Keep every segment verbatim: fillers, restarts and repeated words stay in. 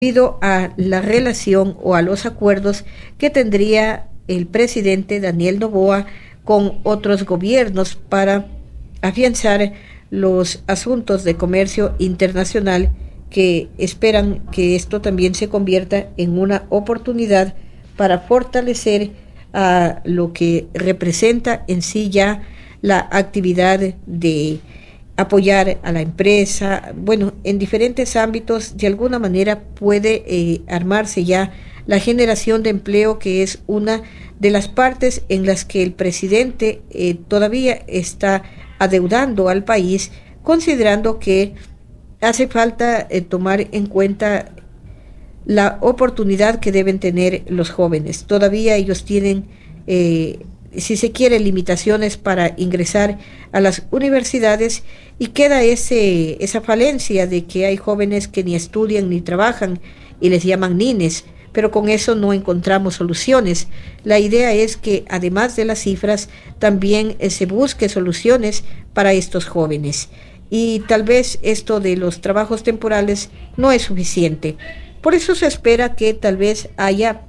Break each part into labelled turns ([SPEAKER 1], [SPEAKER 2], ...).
[SPEAKER 1] debido a la relación o a los acuerdos que tendría el presidente Daniel Noboa con otros gobiernos para afianzar los asuntos de comercio internacional, que esperan que esto también se convierta en una oportunidad para fortalecer a lo que representa en sí ya la actividad de apoyar a la empresa. Bueno, en diferentes ámbitos de alguna manera puede eh, armarse ya la generación de empleo, que es una de las partes en las que el presidente eh, todavía está adeudando al país, considerando que hace falta eh, tomar en cuenta la oportunidad que deben tener los jóvenes. Todavía ellos tienen, eh, si se quiere, limitaciones para ingresar a las universidades, y queda ese, esa falencia de que hay jóvenes que ni estudian ni trabajan y les llaman nines, pero con eso no encontramos soluciones. La idea es que además de las cifras también eh, se busque soluciones para estos jóvenes, y tal vez esto de los trabajos temporales no es suficiente. Por eso se espera que tal vez haya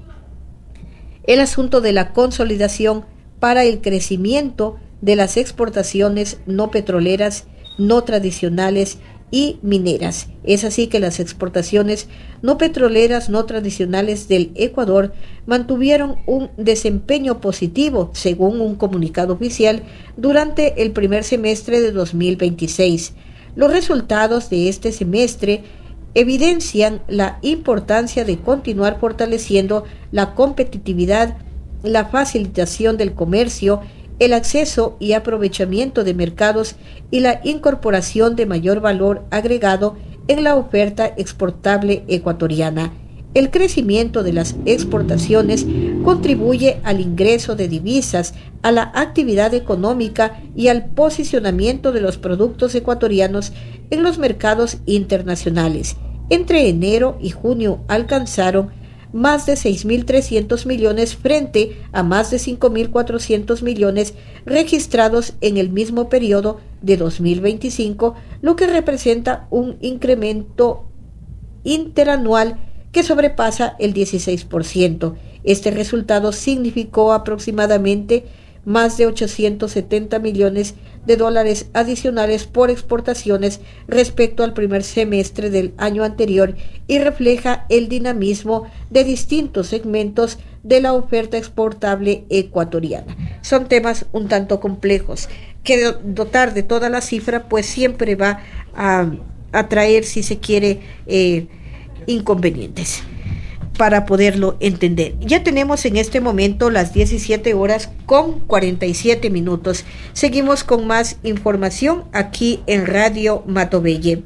[SPEAKER 1] el asunto de la consolidación para el crecimiento de las exportaciones no petroleras, no tradicionales y mineras. Es así que las exportaciones no petroleras, no tradicionales del Ecuador mantuvieron un desempeño positivo, según un comunicado oficial, durante el primer semestre de dos mil veintiséis. Los resultados de este semestre evidencian la importancia de continuar fortaleciendo la competitividad, la facilitación del comercio, el acceso y aprovechamiento de mercados y la incorporación de mayor valor agregado en la oferta exportable ecuatoriana. El crecimiento de las exportaciones contribuye al ingreso de divisas, a la actividad económica y al posicionamiento de los productos ecuatorianos en los mercados internacionales. Entre enero y junio alcanzaron más de seis mil trescientos millones frente a más de cinco mil cuatrocientos millones registrados en el mismo periodo de dos mil veinticinco, lo que representa un incremento interanual que sobrepasa el dieciséis por ciento. Este resultado significó aproximadamente más de ochocientos setenta millones de dólares adicionales por exportaciones respecto al primer semestre del año anterior, y refleja el dinamismo de distintos segmentos de la oferta exportable ecuatoriana. Son temas un tanto complejos, que dotar de toda la cifra pues siempre va a, a traer, si se quiere, eh, inconvenientes para poderlo entender. Ya tenemos en este momento las diecisiete horas con cuarenta y siete minutos. Seguimos con más información aquí en Radio Matobelle.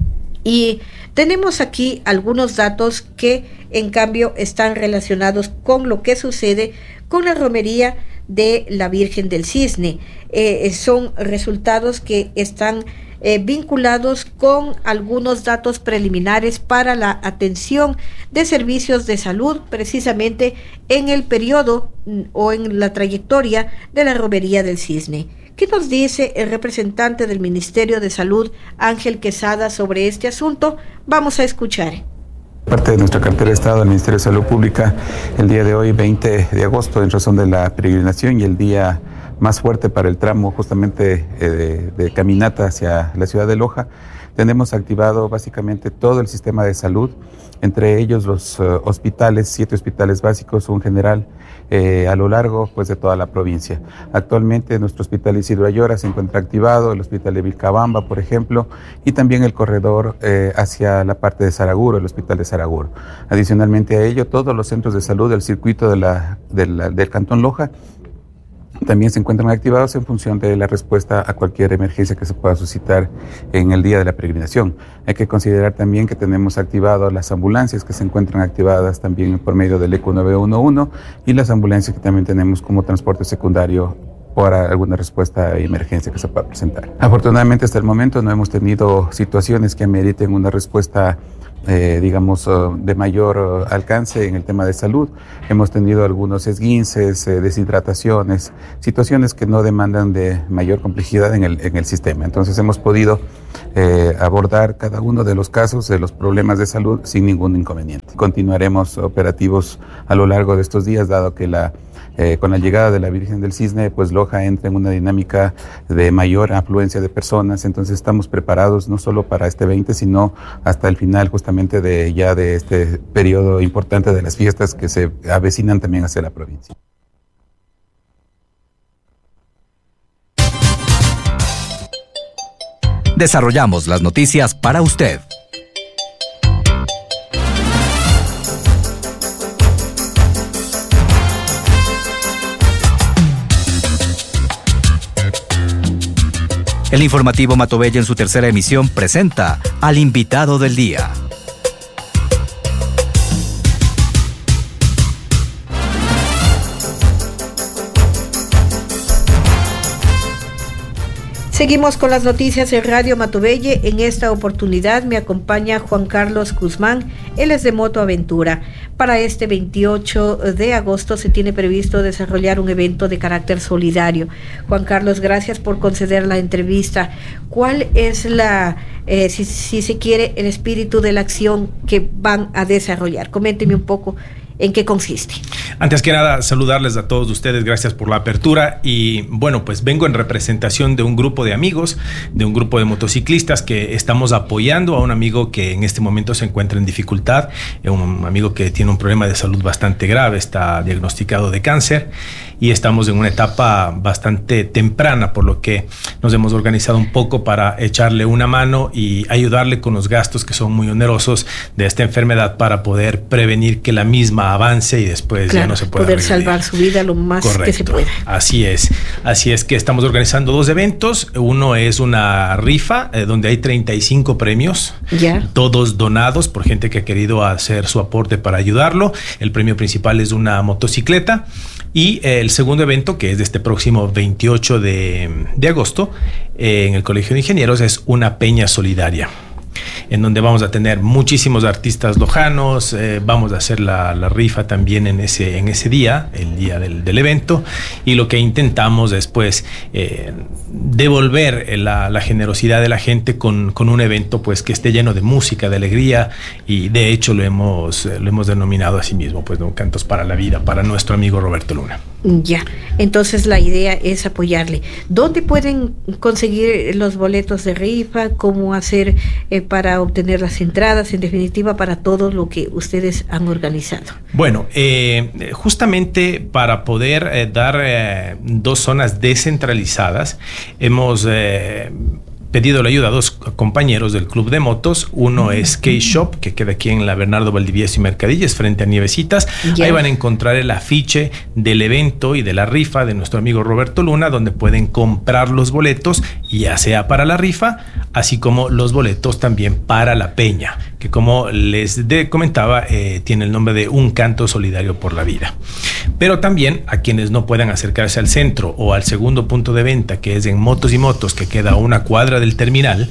[SPEAKER 1] Y tenemos aquí algunos datos que en cambio están relacionados con lo que sucede con la romería de la Virgen del Cisne. Eh, son resultados que están Eh, vinculados con algunos datos preliminares para la atención de servicios de salud, precisamente en el periodo mm, o en la trayectoria de la romería del Cisne. ¿Qué nos dice el representante del Ministerio de Salud, Ángel Quesada, sobre este asunto? Vamos a escuchar.
[SPEAKER 2] Parte de nuestra cartera de Estado del Ministerio de Salud Pública, el día de hoy, veinte de agosto, en razón de la peregrinación y el día más fuerte para el tramo justamente eh, de, de caminata hacia la ciudad de Loja, tenemos activado básicamente todo el sistema de salud, entre ellos los uh, hospitales, siete hospitales básicos, un general, eh, a lo largo pues, de toda la provincia. Actualmente nuestro hospital Isidro Ayora se encuentra activado, el hospital de Vilcabamba, por ejemplo, y también el corredor eh, hacia la parte de Saraguro, el hospital de Saraguro. Adicionalmente a ello, todos los centros de salud del circuito de la, de la, del Cantón Loja también se encuentran activados en función de la respuesta a cualquier emergencia que se pueda suscitar en el día de la peregrinación. Hay que considerar también que tenemos activadas las ambulancias que se encuentran activadas también por medio del E C U nueve uno uno, y las ambulancias que también tenemos como transporte secundario para alguna respuesta a emergencia que se pueda presentar. Afortunadamente hasta el momento no hemos tenido situaciones que ameriten una respuesta eh, digamos, uh, de mayor uh, alcance en el tema de salud. Hemos tenido algunos esguinces, eh, deshidrataciones, situaciones que no demandan de mayor complejidad en el, en el sistema. Entonces hemos podido eh, abordar cada uno de los casos de los problemas de salud sin ningún inconveniente. Continuaremos operativos a lo largo de estos días, dado que la Eh, con la llegada de la Virgen del Cisne, pues Loja entra en una dinámica de mayor afluencia de personas. Entonces estamos preparados no solo para este veinte, sino hasta el final justamente de ya de este periodo importante de las fiestas que se avecinan también hacia la provincia.
[SPEAKER 3] Desarrollamos las noticias para usted. El informativo Matobella en su tercera emisión presenta al invitado del día.
[SPEAKER 1] Seguimos con las noticias de Radio Matobelle. En esta oportunidad me acompaña Juan Carlos Guzmán. Él es de Moto Aventura. Para este veintiocho de agosto se tiene previsto desarrollar un evento de carácter solidario. Juan Carlos, gracias por conceder la entrevista. ¿Cuál es la, eh, si, si se quiere, el espíritu de la acción que van a desarrollar? Coménteme un poco en qué consiste.
[SPEAKER 4] Antes que nada, saludarles a todos ustedes, gracias por la apertura. Y bueno, pues vengo en representación de un grupo de amigos, de un grupo de motociclistas que estamos apoyando a un amigo que en este momento se encuentra en dificultad, un amigo que tiene un problema de salud bastante grave, está diagnosticado de cáncer y estamos en una etapa bastante temprana, por lo que nos hemos organizado un poco para echarle una mano y ayudarle con los gastos que son muy onerosos de esta enfermedad para poder prevenir que la misma avance y después claro, ya no se pueda
[SPEAKER 1] poder
[SPEAKER 4] revivir.
[SPEAKER 1] Salvar su vida lo más Correcto. Que se pueda.
[SPEAKER 4] Así es, así es que estamos organizando dos eventos. Uno es una rifa eh, donde hay treinta y cinco premios,
[SPEAKER 1] ya.
[SPEAKER 4] todos donados por gente que ha querido hacer su aporte para ayudarlo. El premio principal es una motocicleta. Y eh, el segundo evento, que es de este próximo veintiocho de agosto, eh, en el Colegio de Ingenieros, es una peña solidaria, en donde vamos a tener muchísimos artistas lojanos. Eh, vamos a hacer la, la rifa también en ese, en ese día, el día del, del evento, y lo que intentamos es pues eh, devolver la, la generosidad de la gente con, con un evento pues que esté lleno de música, de alegría, y de hecho lo hemos, lo hemos denominado así mismo, pues ¿no? Cantos para la Vida, para nuestro amigo Roberto Luna.
[SPEAKER 1] Ya, entonces la idea es apoyarle. ¿Dónde pueden conseguir los boletos de rifa? ¿Cómo hacer eh, para obtener las entradas? En definitiva, para todo lo que ustedes han organizado.
[SPEAKER 4] Bueno, eh, justamente para poder eh, dar eh, dos zonas descentralizadas, hemos eh, pedido la ayuda a dos compañeros del Club de Motos. Uno es K-Shop, que queda aquí en la Bernardo Valdivieso y Mercadillas, frente a Nievecitas. Yeah. Ahí van a encontrar el afiche del evento y de la rifa de nuestro amigo Roberto Luna, donde pueden comprar los boletos, ya sea para la rifa, así como los boletos también para la peña, que como les de, comentaba, eh, tiene el nombre de Un Canto Solidario por la Vida. Pero también a quienes no puedan acercarse al centro o al segundo punto de venta, que es en Motos y Motos, que queda a una cuadra del terminal,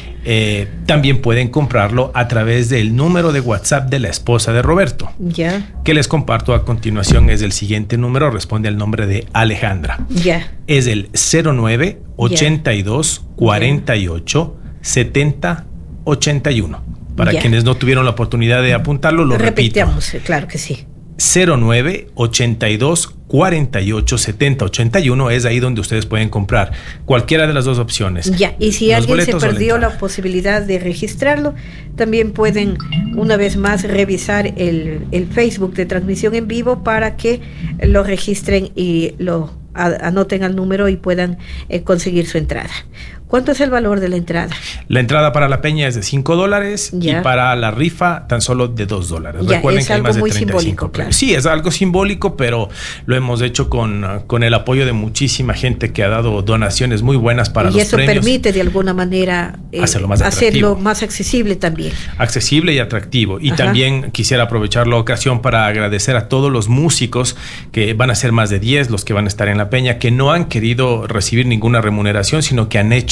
[SPEAKER 4] eh, también pueden comprarlo a través del número de WhatsApp de la esposa de Roberto,
[SPEAKER 1] ya.
[SPEAKER 4] que les comparto a continuación. Es el siguiente número, responde al nombre de Alejandra.
[SPEAKER 1] Ya.
[SPEAKER 4] Es el cero nueve, ochenta y dos, cuarenta y ocho, setenta, ochenta y uno. Para ya. Quienes no tuvieron la oportunidad de apuntarlo, lo
[SPEAKER 1] repitamos,
[SPEAKER 4] repito.
[SPEAKER 1] Claro que sí.
[SPEAKER 4] cero nueve, ochenta y dos, cuarenta y ocho, setenta, ochenta y uno es ahí donde ustedes pueden comprar cualquiera de las dos opciones.
[SPEAKER 1] Ya, y si alguien se perdió la, la posibilidad de registrarlo, también pueden una vez más revisar el, el Facebook de transmisión en vivo para que lo registren y lo anoten al número y puedan eh, conseguir su entrada. ¿Cuánto es el valor de la entrada?
[SPEAKER 4] La entrada para la peña es de cinco dólares ya. Y para la rifa tan solo de dos dólares.
[SPEAKER 1] Ya,
[SPEAKER 4] Recuerden
[SPEAKER 1] es
[SPEAKER 4] que hay
[SPEAKER 1] algo
[SPEAKER 4] más de
[SPEAKER 1] muy
[SPEAKER 4] treinta y cinco
[SPEAKER 1] simbólico, claro.
[SPEAKER 4] Sí, es algo simbólico, pero lo hemos hecho con, con el apoyo de muchísima gente que ha dado donaciones muy buenas para
[SPEAKER 1] y
[SPEAKER 4] los
[SPEAKER 1] eso
[SPEAKER 4] premios.
[SPEAKER 1] Permite de alguna manera eh,
[SPEAKER 4] hacerlo, más
[SPEAKER 1] hacerlo más accesible también.
[SPEAKER 4] Accesible y atractivo. Y
[SPEAKER 1] Ajá.
[SPEAKER 4] también quisiera aprovechar la ocasión para agradecer a todos los músicos, que van a ser más de diez los que van a estar en la peña, que no han querido recibir ninguna remuneración, sino que han hecho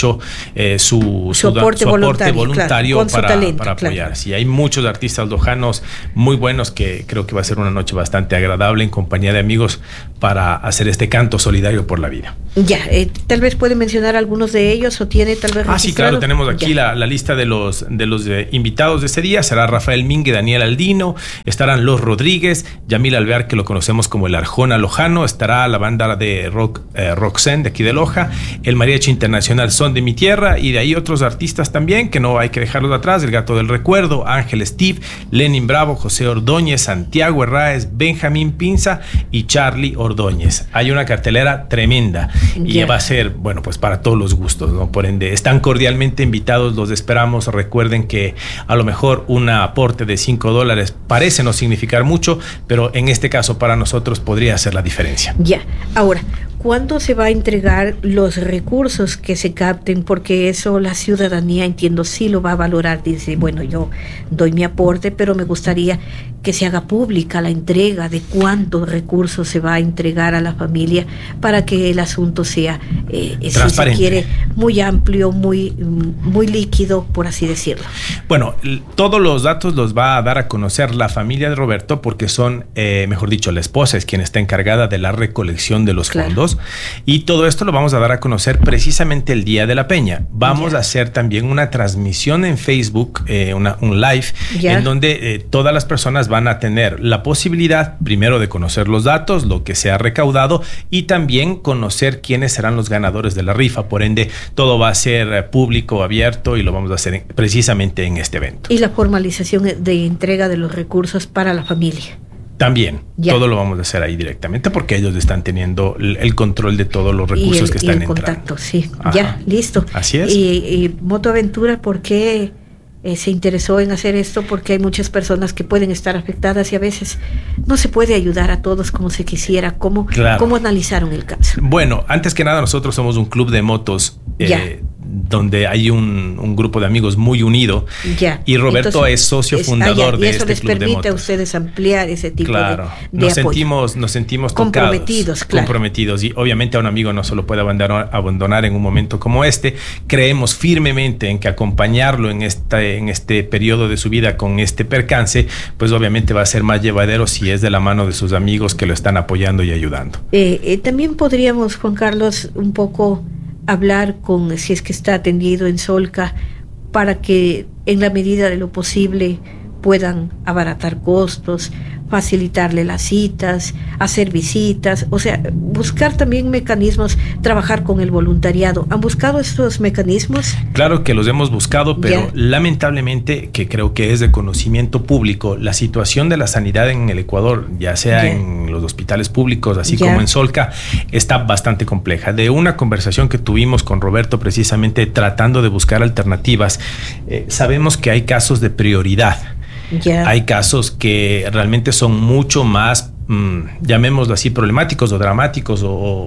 [SPEAKER 4] hecho eh, su,
[SPEAKER 1] su, su aporte
[SPEAKER 4] su
[SPEAKER 1] voluntario,
[SPEAKER 4] voluntario
[SPEAKER 1] claro,
[SPEAKER 4] para,
[SPEAKER 1] talento,
[SPEAKER 4] para apoyar.
[SPEAKER 1] Claro.
[SPEAKER 4] Sí, hay muchos artistas lojanos muy buenos que creo que va a ser una noche bastante agradable en compañía de amigos para hacer este canto solidario por la vida.
[SPEAKER 1] Ya, eh, tal vez puede mencionar algunos de ellos o tiene tal vez
[SPEAKER 4] Ah, sí, claro, tenemos aquí la, la lista de los, de los eh, invitados de ese día. Será Rafael Mingue, Daniel Aldino, estarán Los Rodríguez, Yamil Alvear, que lo conocemos como el Arjona Lojano, estará la banda de rock eh, Roxen de aquí de Loja, el Mariachi Internacional Son de mi Tierra, y de ahí otros artistas también que no hay que dejarlos de atrás: el Gato del Recuerdo, Ángel Steve, Lenin Bravo, José Ordóñez, Santiago Herráez, Benjamín Pinza y Charlie Ordóñez. Hay una cartelera tremenda y yeah. va a ser, bueno, pues para todos los gustos, ¿no? Por ende, están cordialmente invitados, los esperamos. Recuerden que a lo mejor un aporte de cinco dólares parece no significar mucho, pero en este caso para nosotros podría hacer la diferencia.
[SPEAKER 1] Ya, ahora, ¿cuándo se va a entregar los recursos que se capten? Porque eso la ciudadanía, entiendo, sí lo va a valorar. Dice, bueno, yo doy mi aporte, pero me gustaría que se haga pública la entrega de cuántos recursos se va a entregar a la familia para que el asunto sea, eh, si se quiere, muy amplio, muy, muy líquido, por así decirlo.
[SPEAKER 4] Bueno, todos los datos los va a dar a conocer la familia de Roberto, porque son, eh, mejor dicho, la esposa es quien está encargada de la recolección de los claro. fondos. Y todo esto lo vamos a dar a conocer precisamente el día de la peña. Vamos yeah. a hacer también una transmisión en Facebook, eh, una, un live, yeah. en donde eh, todas las personas van a tener la posibilidad, primero, de conocer los datos, lo que se ha recaudado, y también conocer quiénes serán los ganadores de la rifa. Por ende, todo va a ser eh, público, abierto, y lo vamos a hacer en, precisamente en este evento.
[SPEAKER 1] Y la formalización de entrega de los recursos para la familia.
[SPEAKER 4] También, ya. todo lo vamos a hacer ahí directamente, porque ellos están teniendo el, el control de todos los recursos
[SPEAKER 1] y el,
[SPEAKER 4] que están
[SPEAKER 1] y el
[SPEAKER 4] entrando.
[SPEAKER 1] Contacto, sí. Ajá. Ya, listo.
[SPEAKER 4] Así es.
[SPEAKER 1] Y, y Moto Aventura, ¿por qué eh, se interesó en hacer esto? Porque hay muchas personas que pueden estar afectadas y a veces no se puede ayudar a todos como se quisiera. ¿Cómo, claro. ¿cómo analizaron el caso?
[SPEAKER 4] Bueno, antes que nada, nosotros somos un club de motos eh, donde hay un, un grupo de amigos muy unido. Ya. Y Roberto Entonces, es socio es, fundador ah, de este club de motos. Y eso les permite
[SPEAKER 1] a ustedes ampliar ese tipo
[SPEAKER 4] claro.
[SPEAKER 1] de, de
[SPEAKER 4] nos
[SPEAKER 1] apoyo.
[SPEAKER 4] Sentimos, nos sentimos
[SPEAKER 1] comprometidos,
[SPEAKER 4] tocados,
[SPEAKER 1] claro.
[SPEAKER 4] comprometidos. Y obviamente a un amigo no se lo puede abandonar, abandonar en un momento como este. Creemos firmemente en que acompañarlo en, esta, en este periodo de su vida con este percance, pues obviamente va a ser más llevadero si es de la mano de sus amigos que lo están apoyando y ayudando.
[SPEAKER 1] Eh, eh, también podríamos, Juan Carlos, un poco hablar con, si es que está atendido en Solca, para que en la medida de lo posible puedan abaratar costos, facilitarle las citas, hacer visitas, o sea, buscar también mecanismos, trabajar con el voluntariado. ¿Han buscado estos mecanismos?
[SPEAKER 4] Claro que los hemos buscado, pero ya. lamentablemente, que creo que es de conocimiento público, la situación de la sanidad en el Ecuador, ya sea ya. en los hospitales públicos, así ya. como en Solca, está bastante compleja. De una conversación que tuvimos con Roberto, precisamente tratando de buscar alternativas, eh, sabemos que hay casos de prioridad. Yeah. Hay casos que realmente son mucho más, mmm, llamémoslo así, problemáticos o dramáticos o,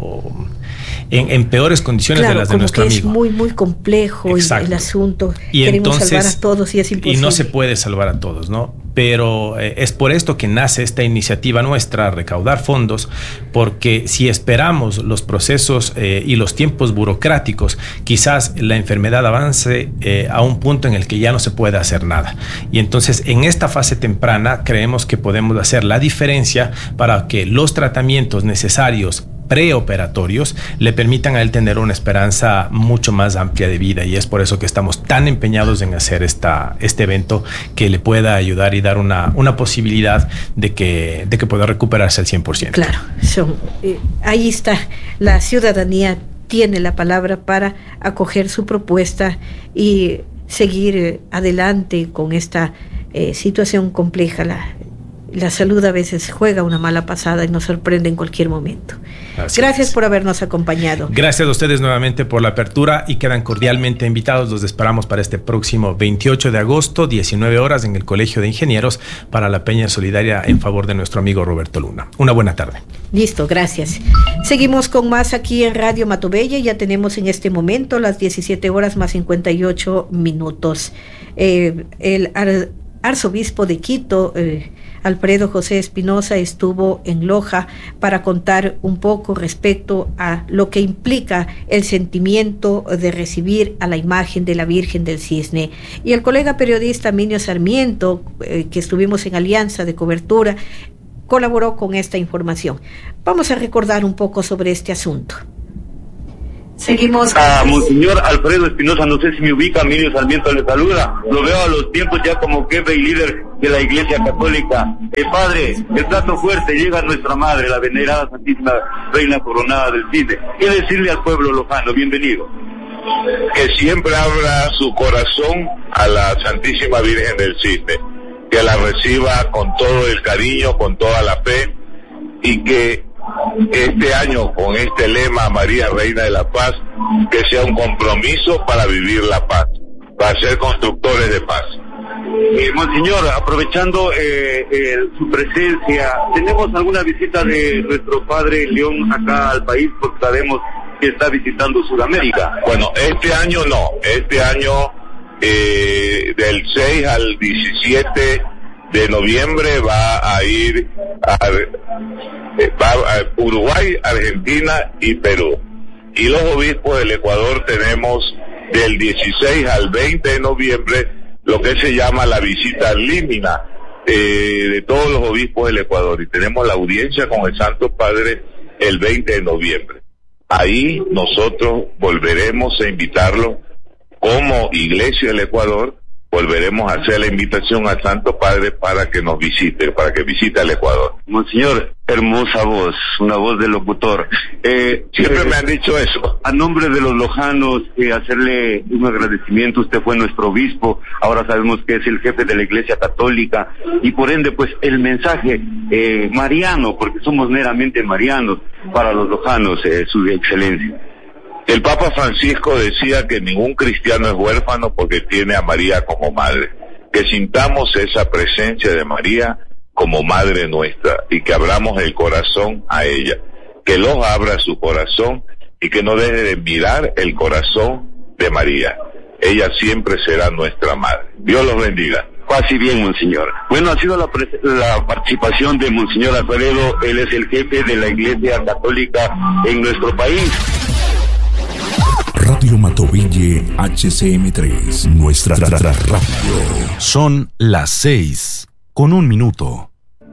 [SPEAKER 4] o en, en peores condiciones
[SPEAKER 1] claro,
[SPEAKER 4] de las de nuestro
[SPEAKER 1] que
[SPEAKER 4] amigo.
[SPEAKER 1] Es muy, muy complejo el, el asunto.
[SPEAKER 4] Y
[SPEAKER 1] Queremos
[SPEAKER 4] entonces,
[SPEAKER 1] salvar a todos y es imposible.
[SPEAKER 4] Y no se puede salvar a todos, ¿no? Pero eh, es por esto que nace esta iniciativa nuestra, recaudar fondos, porque si esperamos los procesos eh, y los tiempos burocráticos, quizás la enfermedad avance eh, a un punto en el que ya no se puede hacer nada. Y entonces en esta fase temprana creemos que podemos hacer la diferencia para que los tratamientos necesarios preoperatorios le permitan a él tener una esperanza mucho más amplia de vida, y es por eso que estamos tan empeñados en hacer esta, este evento que le pueda ayudar y dar una, una posibilidad de que, de que pueda recuperarse al cien por ciento.
[SPEAKER 1] Claro, son, eh, ahí está, la ciudadanía tiene la palabra para acoger su propuesta y seguir eh, adelante con esta eh, situación compleja. La, La salud a veces juega una mala pasada y nos sorprende en cualquier momento. Así Gracias es. por habernos acompañado.
[SPEAKER 4] Gracias a ustedes nuevamente por la apertura y quedan cordialmente invitados. Los esperamos para este próximo veintiocho de agosto, diecinueve horas, en el Colegio de Ingenieros, para la Peña Solidaria en favor de nuestro amigo Roberto Luna. Una buena tarde.
[SPEAKER 1] Listo, gracias. Seguimos con más aquí en Radio Matobelle. Ya tenemos en este momento las diecisiete horas más cincuenta y ocho minutos. Eh, el arzobispo de Quito, eh, Alfredo José Espinosa, estuvo en Loja para contar un poco respecto a lo que implica el sentimiento de recibir a la imagen de la Virgen del Cisne. Y el colega periodista Minio Sarmiento, eh, que estuvimos en alianza de cobertura, colaboró con esta información. Vamos a recordar un poco sobre este asunto. Seguimos
[SPEAKER 5] a Monseñor Alfredo Espinosa, no sé si me ubica, Minio Sarmiento le saluda, lo veo a los tiempos ya como jefe y líder de la Iglesia Católica. El Padre, el plato fuerte llega a nuestra Madre, la venerada Santísima Reina Coronada del Cisne. ¿Qué decirle al pueblo lojano? Bienvenido.
[SPEAKER 6] Que siempre abra su corazón a la Santísima Virgen del Cisne, que la reciba con todo el cariño, con toda la fe, y que este año, con este lema María Reina de la Paz, que sea un compromiso para vivir la paz, para ser constructores de paz.
[SPEAKER 5] Eh, Monseñor, aprovechando eh, eh, su presencia, ¿tenemos alguna visita de nuestro Padre León acá al país? Porque sabemos que está visitando Sudamérica.
[SPEAKER 6] Bueno, este año no, este año eh, del seis al diecisiete de noviembre va a ir a, va a Uruguay, Argentina y Perú. Y los obispos del Ecuador tenemos del dieciséis al veinte de noviembre lo que se llama la visita límina eh, de todos los obispos del Ecuador, y tenemos la audiencia con el Santo Padre el veinte de noviembre. Ahí nosotros volveremos a invitarlo como Iglesia del Ecuador, volveremos a hacer la invitación al Santo Padre para que nos visite, para que visite al Ecuador.
[SPEAKER 5] Monseñor, hermosa voz, una voz de locutor. Eh,
[SPEAKER 6] Siempre
[SPEAKER 5] eh,
[SPEAKER 6] me han dicho eso.
[SPEAKER 5] A nombre de los lojanos, eh, hacerle un agradecimiento. Usted fue nuestro obispo, ahora sabemos que es el jefe de la Iglesia Católica, y por ende, pues, el mensaje eh, mariano, porque somos meramente marianos, para los lojanos, eh, su excelencia.
[SPEAKER 6] El Papa Francisco decía que ningún cristiano es huérfano porque tiene a María como madre. Que sintamos esa presencia de María como madre nuestra y que abramos el corazón a ella. Que los abra su corazón y que no deje de mirar el corazón de María. Ella siempre será nuestra madre. Dios los bendiga.
[SPEAKER 5] Así bien, Monseñor. Bueno, ha sido la, la participación de Monseñor Alfredo. Él es el jefe de la Iglesia Católica en nuestro país.
[SPEAKER 7] Radio Matovelle H C M tres, nuestra ra- ra- radio.
[SPEAKER 3] Son las seis, con un minuto.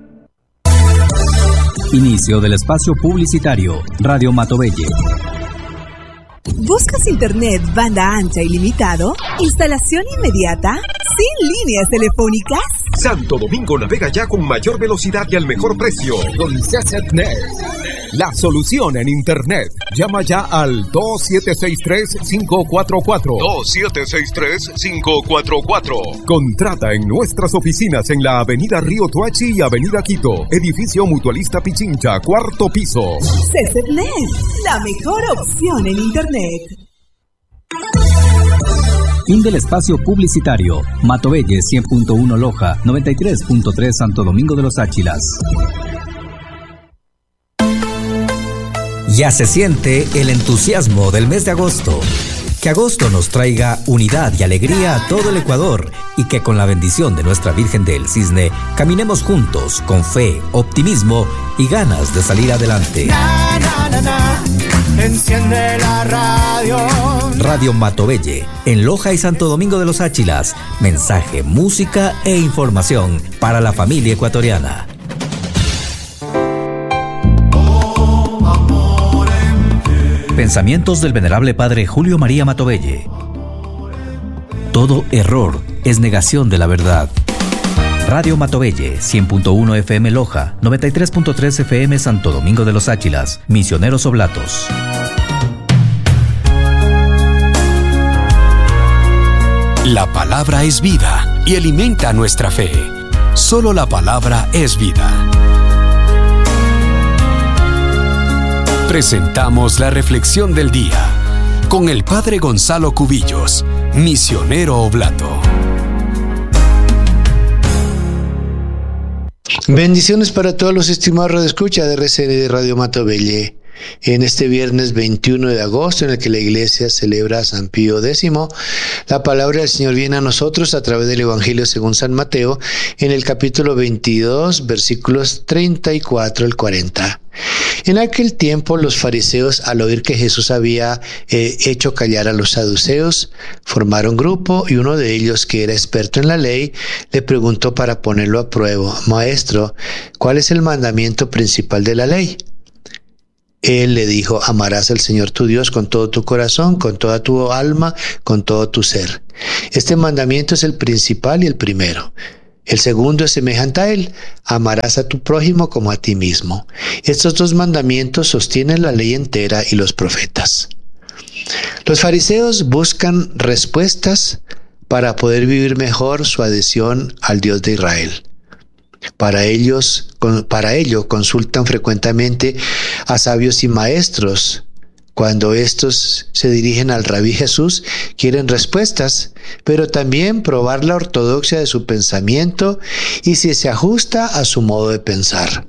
[SPEAKER 3] Inicio del espacio publicitario. Radio Matovelle.
[SPEAKER 8] ¿Buscas internet banda ancha ilimitado? ¿Instalación inmediata? ¿Sin líneas telefónicas?
[SPEAKER 9] Santo Domingo navega ya con mayor velocidad y al mejor precio. Con CCNet, la solución en internet. Llama ya al dos siete seis tres, cinco cuatro cuatro. dos siete seis tres, cinco cuatro cuatro. Contrata en nuestras oficinas en la avenida Río Tuachi y avenida Quito. Edificio Mutualista Pichincha, cuarto piso.
[SPEAKER 8] CCNet, la mejor opción en internet.
[SPEAKER 3] Fin del espacio publicitario. Matovelle cien punto uno Loja, noventa y tres punto tres Santo Domingo de los Áchilas. Ya se siente el entusiasmo del mes de agosto. Que agosto nos traiga unidad y alegría a todo el Ecuador y que con la bendición de nuestra Virgen del Cisne caminemos juntos con fe, optimismo y ganas de salir adelante.
[SPEAKER 10] Na, na, na, na. Enciende la radio.
[SPEAKER 3] Radio Matovelle, en Loja y Santo Domingo de los Áchilas. Mensaje, música e información para la familia ecuatoriana. Pensamientos del venerable padre Julio María Matovelle. Todo error es negación de la verdad. Radio Matovelle, cien punto uno F M Loja, noventa y tres punto tres F M Santo Domingo de los Áchilas, Misioneros Oblatos.
[SPEAKER 11] La palabra es vida y alimenta nuestra fe. Solo la palabra es vida. Presentamos la reflexión del día con el padre Gonzalo Cubillos, misionero oblato.
[SPEAKER 12] Bendiciones para todos los estimados radioescuchas de R C N de Radio Matovelle. En este viernes veintiuno de agosto, en el que la Iglesia celebra a San Pío décimo, la palabra del Señor viene a nosotros a través del Evangelio según San Mateo, en el capítulo veintidós, versículos treinta y cuatro al cuarenta. En aquel tiempo los fariseos, al oír que Jesús había eh, hecho callar a los saduceos, formaron grupo, y uno de ellos, que era experto en la ley, le preguntó para ponerlo a prueba: Maestro, ¿cuál es el mandamiento principal de la ley? Él le dijo: amarás al Señor tu Dios con todo tu corazón, con toda tu alma, con todo tu ser. Este mandamiento es el principal y el primero. El segundo es semejante a él: amarás a tu prójimo como a ti mismo. Estos dos mandamientos sostienen la ley entera y los profetas. Los fariseos buscan respuestas para poder vivir mejor su adhesión al Dios de Israel. Para ellos, para ello consultan frecuentemente a sabios y maestros. Cuando estos se dirigen al Rabí Jesús, quieren respuestas, pero también probar la ortodoxia de su pensamiento y si se ajusta a su modo de pensar.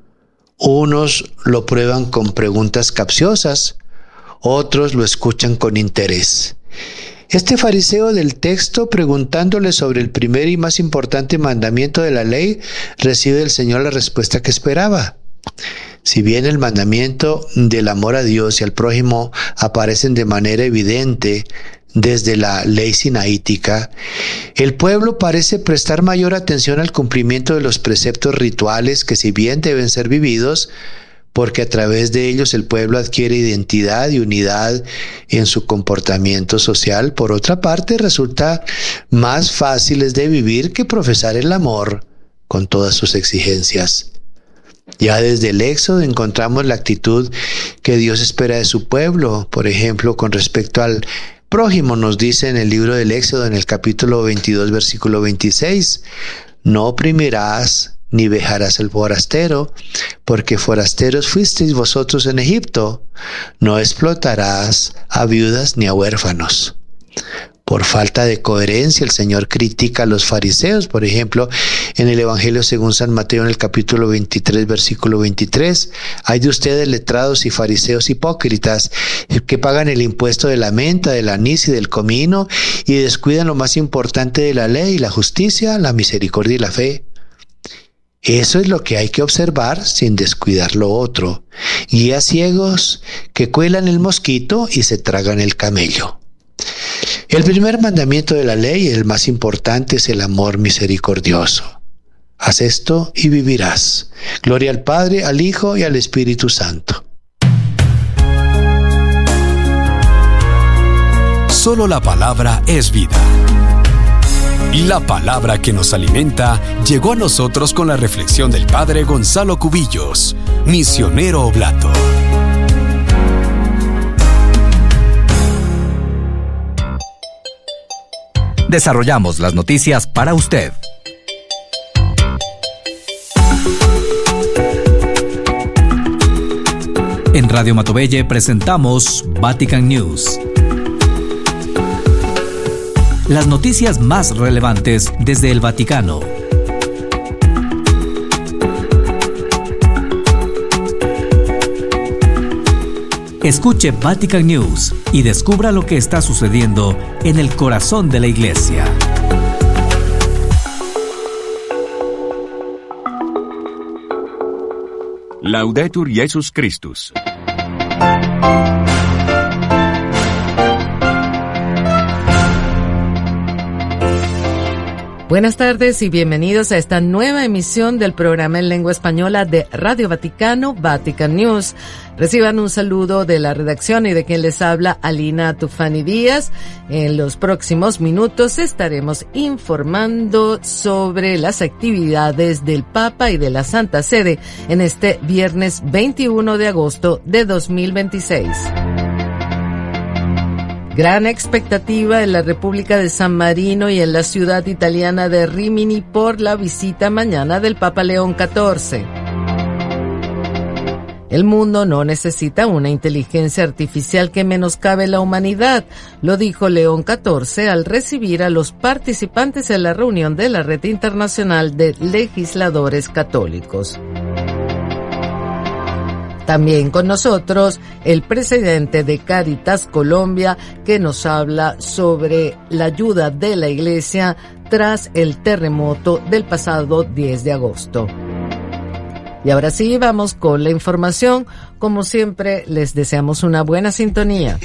[SPEAKER 12] Unos lo prueban con preguntas capciosas, otros lo escuchan con interés. Este fariseo del texto, preguntándole sobre el primer y más importante mandamiento de la ley, recibe del Señor la respuesta que esperaba. Si bien el mandamiento del amor a Dios y al prójimo aparecen de manera evidente desde la ley sinaítica, el pueblo parece prestar mayor atención al cumplimiento de los preceptos rituales que, si bien deben ser vividos, porque a través de ellos el pueblo adquiere identidad y unidad en su comportamiento social, por otra parte resulta más fáciles de vivir que profesar el amor con todas sus exigencias. Ya desde el Éxodo encontramos la actitud que Dios espera de su pueblo. Por ejemplo, con respecto al prójimo, nos dice en el libro del Éxodo, en el capítulo veintidós, versículo veintiséis, no oprimirás ni vejarás al forastero, porque forasteros fuisteis vosotros en Egipto. No explotarás a viudas ni a huérfanos. Por falta de coherencia, el Señor critica a los fariseos. Por ejemplo, en el Evangelio según San Mateo, en el capítulo veintitrés, versículo veintitrés, hay de ustedes, letrados y fariseos hipócritas, que pagan el impuesto de la menta, del anís y del comino, y descuidan lo más importante de la ley, la justicia, la misericordia y la fe. Eso es lo que hay que observar sin descuidar lo otro. Guías ciegos que cuelan el mosquito y se tragan el camello. El primer mandamiento de la ley, el más importante, es el amor misericordioso. Haz esto y vivirás. Gloria al Padre, al Hijo y al Espíritu Santo.
[SPEAKER 11] Solo la palabra es vida. La palabra que nos alimenta llegó a nosotros con la reflexión del Padre Gonzalo Cubillos, misionero oblato.
[SPEAKER 3] Desarrollamos las noticias para usted. En Radio Matovelle presentamos Vatican News. Las noticias más relevantes desde el Vaticano. Escuche Vatican News y descubra lo que está sucediendo en el corazón de la Iglesia.
[SPEAKER 7] Laudetur Jesus Christus.
[SPEAKER 13] Buenas tardes y bienvenidos a esta nueva emisión del programa en lengua española de Radio Vaticano, Vatican News. Reciban un saludo de la redacción y de quien les habla, Alina Tufani Díaz. En los próximos minutos estaremos informando sobre las actividades del Papa y de la Santa Sede en este viernes veintiuno de agosto de dos mil veintiséis. Gran expectativa en la República de San Marino y en la ciudad italiana de Rímini por la visita mañana del Papa León catorce. El mundo no necesita una inteligencia artificial que menoscabe la humanidad, lo dijo León catorce al recibir a los participantes en la reunión de la Red Internacional de Legisladores Católicos. También con nosotros el presidente de Cáritas Colombia, que nos habla sobre la ayuda de la iglesia tras el terremoto del pasado diez de agosto. Y ahora sí, vamos con la información. Como siempre, les deseamos una buena sintonía.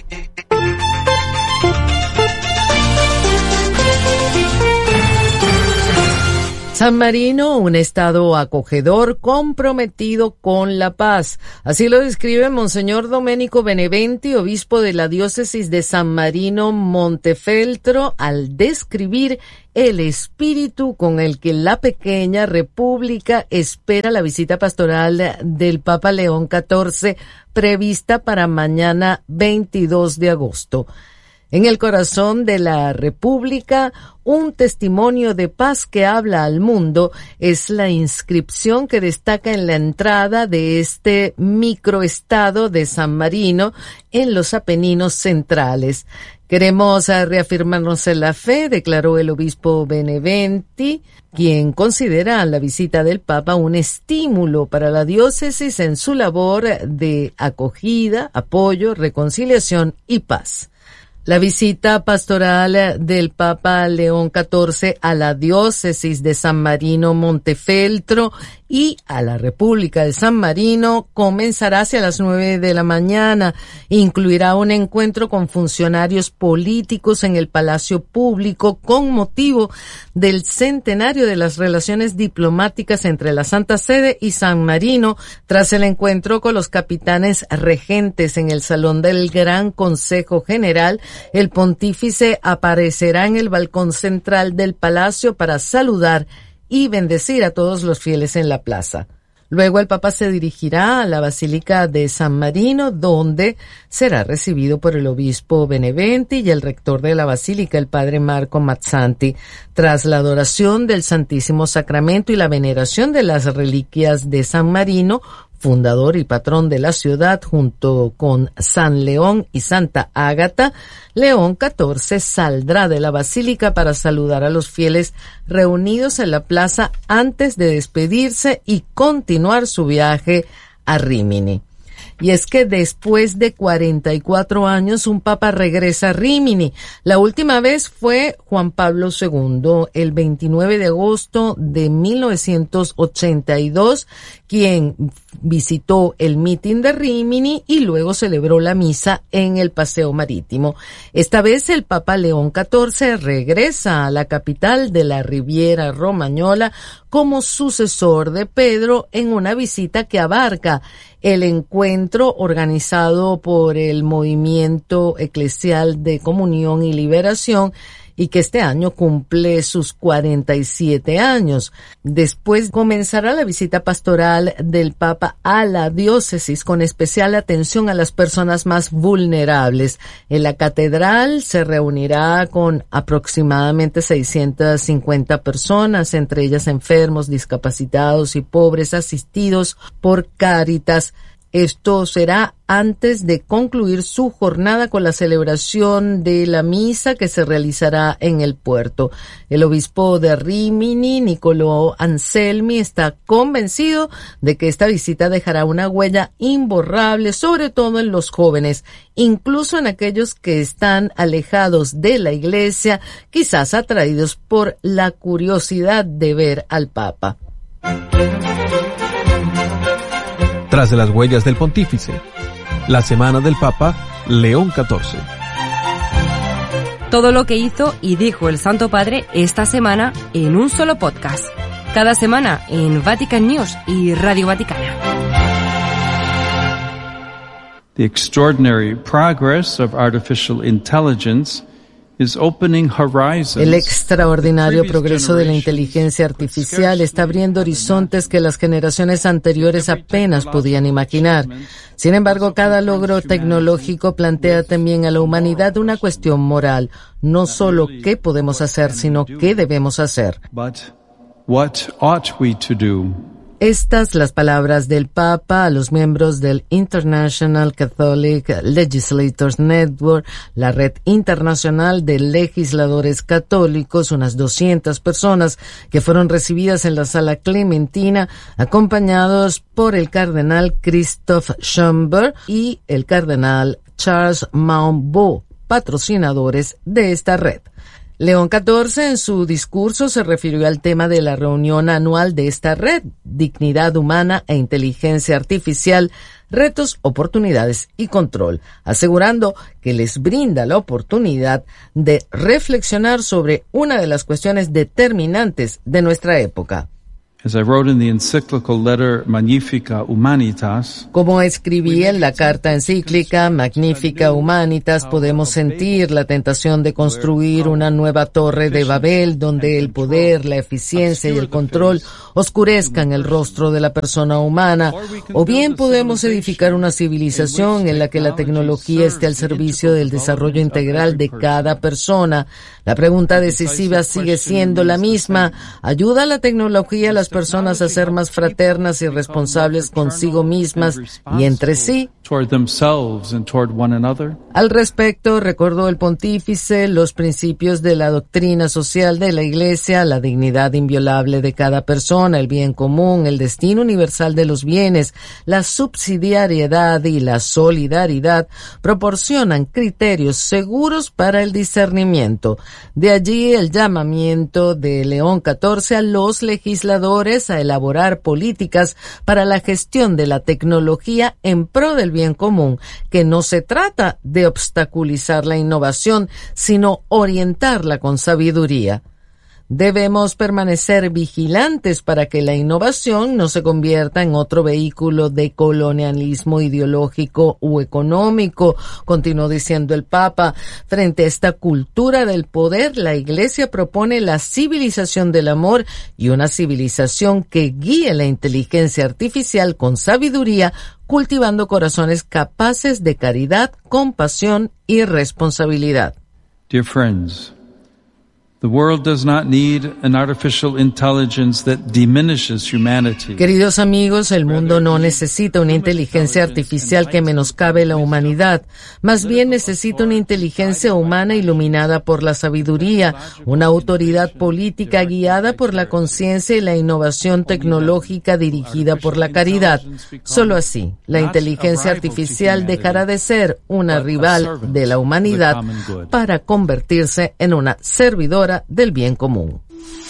[SPEAKER 13] San Marino, un estado acogedor comprometido con la paz. Así lo describe Monseñor Domenico Beneventi, obispo de la diócesis de San Marino Montefeltro, al describir el espíritu con el que la pequeña república espera la visita pastoral del Papa León catorce, prevista para mañana veintidós de agosto. En el corazón de la República, un testimonio de paz que habla al mundo es la inscripción que destaca en la entrada de este microestado de San Marino en los Apeninos centrales. Queremos reafirmarnos en la fe, declaró el obispo Beneventi, quien considera la visita del Papa un estímulo para la diócesis en su labor de acogida, apoyo, reconciliación y paz. La visita pastoral del Papa León catorce a la diócesis de San Marino Montefeltro y a la República de San Marino comenzará hacia las nueve de la mañana. Incluirá un encuentro con funcionarios políticos en el Palacio Público con motivo del centenario de las relaciones diplomáticas entre la Santa Sede y San Marino, tras el encuentro con los capitanes regentes en el Salón del Gran Consejo General. El pontífice aparecerá en el balcón central del palacio para saludar y bendecir a todos los fieles en la plaza. Luego el Papa se dirigirá a la Basílica de San Marino, donde será recibido por el obispo Beneventi y el rector de la Basílica, el padre Marco Mazzanti. Tras la adoración del Santísimo Sacramento y la veneración de las reliquias de San Marino, fundador y patrón de la ciudad, junto con San León y Santa Ágata, León catorce saldrá de la basílica para saludar a los fieles reunidos en la plaza antes de despedirse y continuar su viaje a Rímini. Y es que después de cuarenta y cuatro años, un papa regresa a Rímini. La última vez fue Juan Pablo segundo, el veintinueve de agosto de mil novecientos ochenta y dos, quien visitó el mitin de Rímini y luego celebró la misa en el Paseo Marítimo. Esta vez el Papa León catorce regresa a la capital de la Riviera Romañola como sucesor de Pedro en una visita que abarca el encuentro organizado por el Movimiento Eclesial de Comunión y Liberación y que este año cumple sus cuarenta y siete años. Después comenzará la visita pastoral del Papa a la diócesis con especial atención a las personas más vulnerables. En la catedral se reunirá con aproximadamente seiscientas cincuenta personas, entre ellas enfermos, discapacitados y pobres asistidos por Cáritas. Esto será antes de concluir su jornada con la celebración de la misa que se realizará en el puerto. El obispo de Rímini, Nicolò Anselmi, está convencido de que esta visita dejará una huella imborrable, sobre todo en los jóvenes, incluso en aquellos que están alejados de la iglesia, quizás atraídos por la curiosidad de ver al Papa.
[SPEAKER 14] Tras de las huellas del pontífice, la semana del Papa León catorce.
[SPEAKER 15] Todo lo que hizo y dijo el Santo Padre esta semana en un solo podcast. Cada semana en Vatican News y Radio Vaticana.
[SPEAKER 16] The extraordinary progress of artificial intelligence
[SPEAKER 13] El extraordinario progreso de la inteligencia artificial está abriendo horizontes que las generaciones anteriores apenas podían imaginar. Sin embargo, cada logro tecnológico plantea también a la humanidad una cuestión moral, no solo qué podemos hacer, sino qué debemos hacer.
[SPEAKER 16] What ought we to do?
[SPEAKER 13] Estas las palabras del Papa a los miembros del International Catholic Legislators Network, la red internacional de legisladores católicos, unas doscientas personas que fueron recibidas en la Sala Clementina, acompañados por el cardenal Christoph Schomburg y el cardenal Charles Maumbo, patrocinadores de esta red. León catorce en su discurso se refirió al tema de la reunión anual de esta red, dignidad humana e inteligencia artificial, retos, oportunidades y control, asegurando que les brinda la oportunidad de reflexionar sobre una de las cuestiones determinantes de nuestra época.
[SPEAKER 16] As I wrote in the encyclical letter Magnifica Humanitas,
[SPEAKER 13] como escribí en la carta encíclica Magnifica Humanitas, podemos sentir la tentación de construir una nueva torre de Babel donde el poder, la eficiencia y el control oscurezcan el rostro de la persona humana, o bien podemos edificar una civilización en la que la tecnología esté al servicio del desarrollo integral de cada persona. La pregunta decisiva sigue siendo la misma: ¿ayuda la tecnología a las personas a ser más fraternas y responsables consigo mismas y entre sí? Al respecto, recordó el pontífice los principios de la doctrina social de la Iglesia, la dignidad inviolable de cada persona, el bien común, el destino universal de los bienes, la subsidiariedad y la solidaridad proporcionan criterios seguros para el discernimiento. De allí el llamamiento de León catorce a los legisladores a elaborar políticas para la gestión de la tecnología en pro del bien común, que no se trata de obstaculizar la innovación, sino orientarla con sabiduría. Debemos permanecer vigilantes para que la innovación no se convierta en otro vehículo de colonialismo ideológico u económico, continuó diciendo el Papa. Frente a esta cultura del poder, la Iglesia propone la civilización del amor y una civilización que guíe la inteligencia artificial con sabiduría, cultivando corazones capaces de caridad, compasión y responsabilidad.
[SPEAKER 16] Dear friends, the world does not need an artificial intelligence that diminishes humanity.
[SPEAKER 13] Queridos amigos, el mundo no necesita una inteligencia artificial que menoscabe la humanidad. Más bien necesita una inteligencia humana iluminada por la sabiduría, una autoridad política guiada por la conciencia y la innovación tecnológica dirigida por la caridad. Solo así, la inteligencia artificial dejará de ser una rival de la humanidad para convertirse en una servidora del bien común.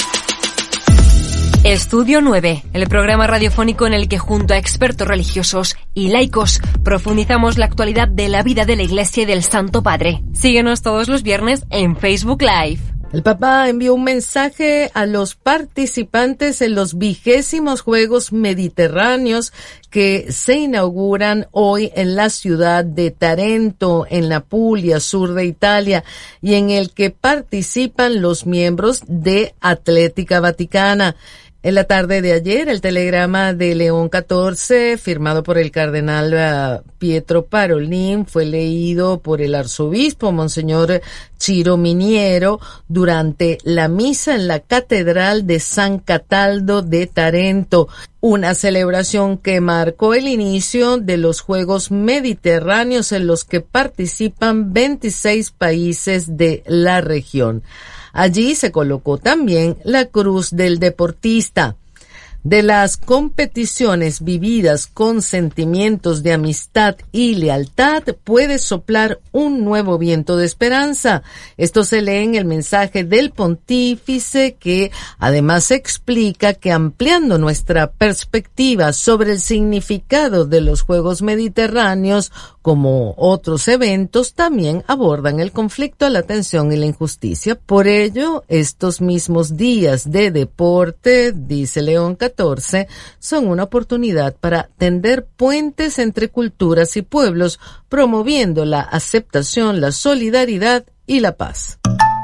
[SPEAKER 15] Estudio nueve, el programa radiofónico en el que junto a expertos religiosos y laicos profundizamos la actualidad de la vida de la Iglesia y del Santo Padre. Síguenos todos los viernes en Facebook Live.
[SPEAKER 13] El Papa envió un mensaje a los participantes en los vigésimos Juegos Mediterráneos que se inauguran hoy en la ciudad de Tarento, en la Puglia, sur de Italia, y en el que participan los miembros de Atlética Vaticana. En la tarde de ayer, el telegrama de León catorce, firmado por el cardenal uh, Pietro Parolin, fue leído por el arzobispo Monseñor Ciro Miniero durante la misa en la Catedral de San Cataldo de Tarento, una celebración que marcó el inicio de los Juegos Mediterráneos en los que participan veintiséis países de la región. Allí se colocó también la cruz del deportista. De las competiciones vividas con sentimientos de amistad y lealtad puede soplar un nuevo viento de esperanza. Esto se lee en el mensaje del pontífice, que además explica que ampliando nuestra perspectiva sobre el significado de los Juegos Mediterráneos, como otros eventos, también abordan el conflicto, la tensión y la injusticia. Por ello, estos mismos días de deporte, dice León catorce, son una oportunidad para tender puentes entre culturas y pueblos, promoviendo la aceptación, la solidaridad y la paz.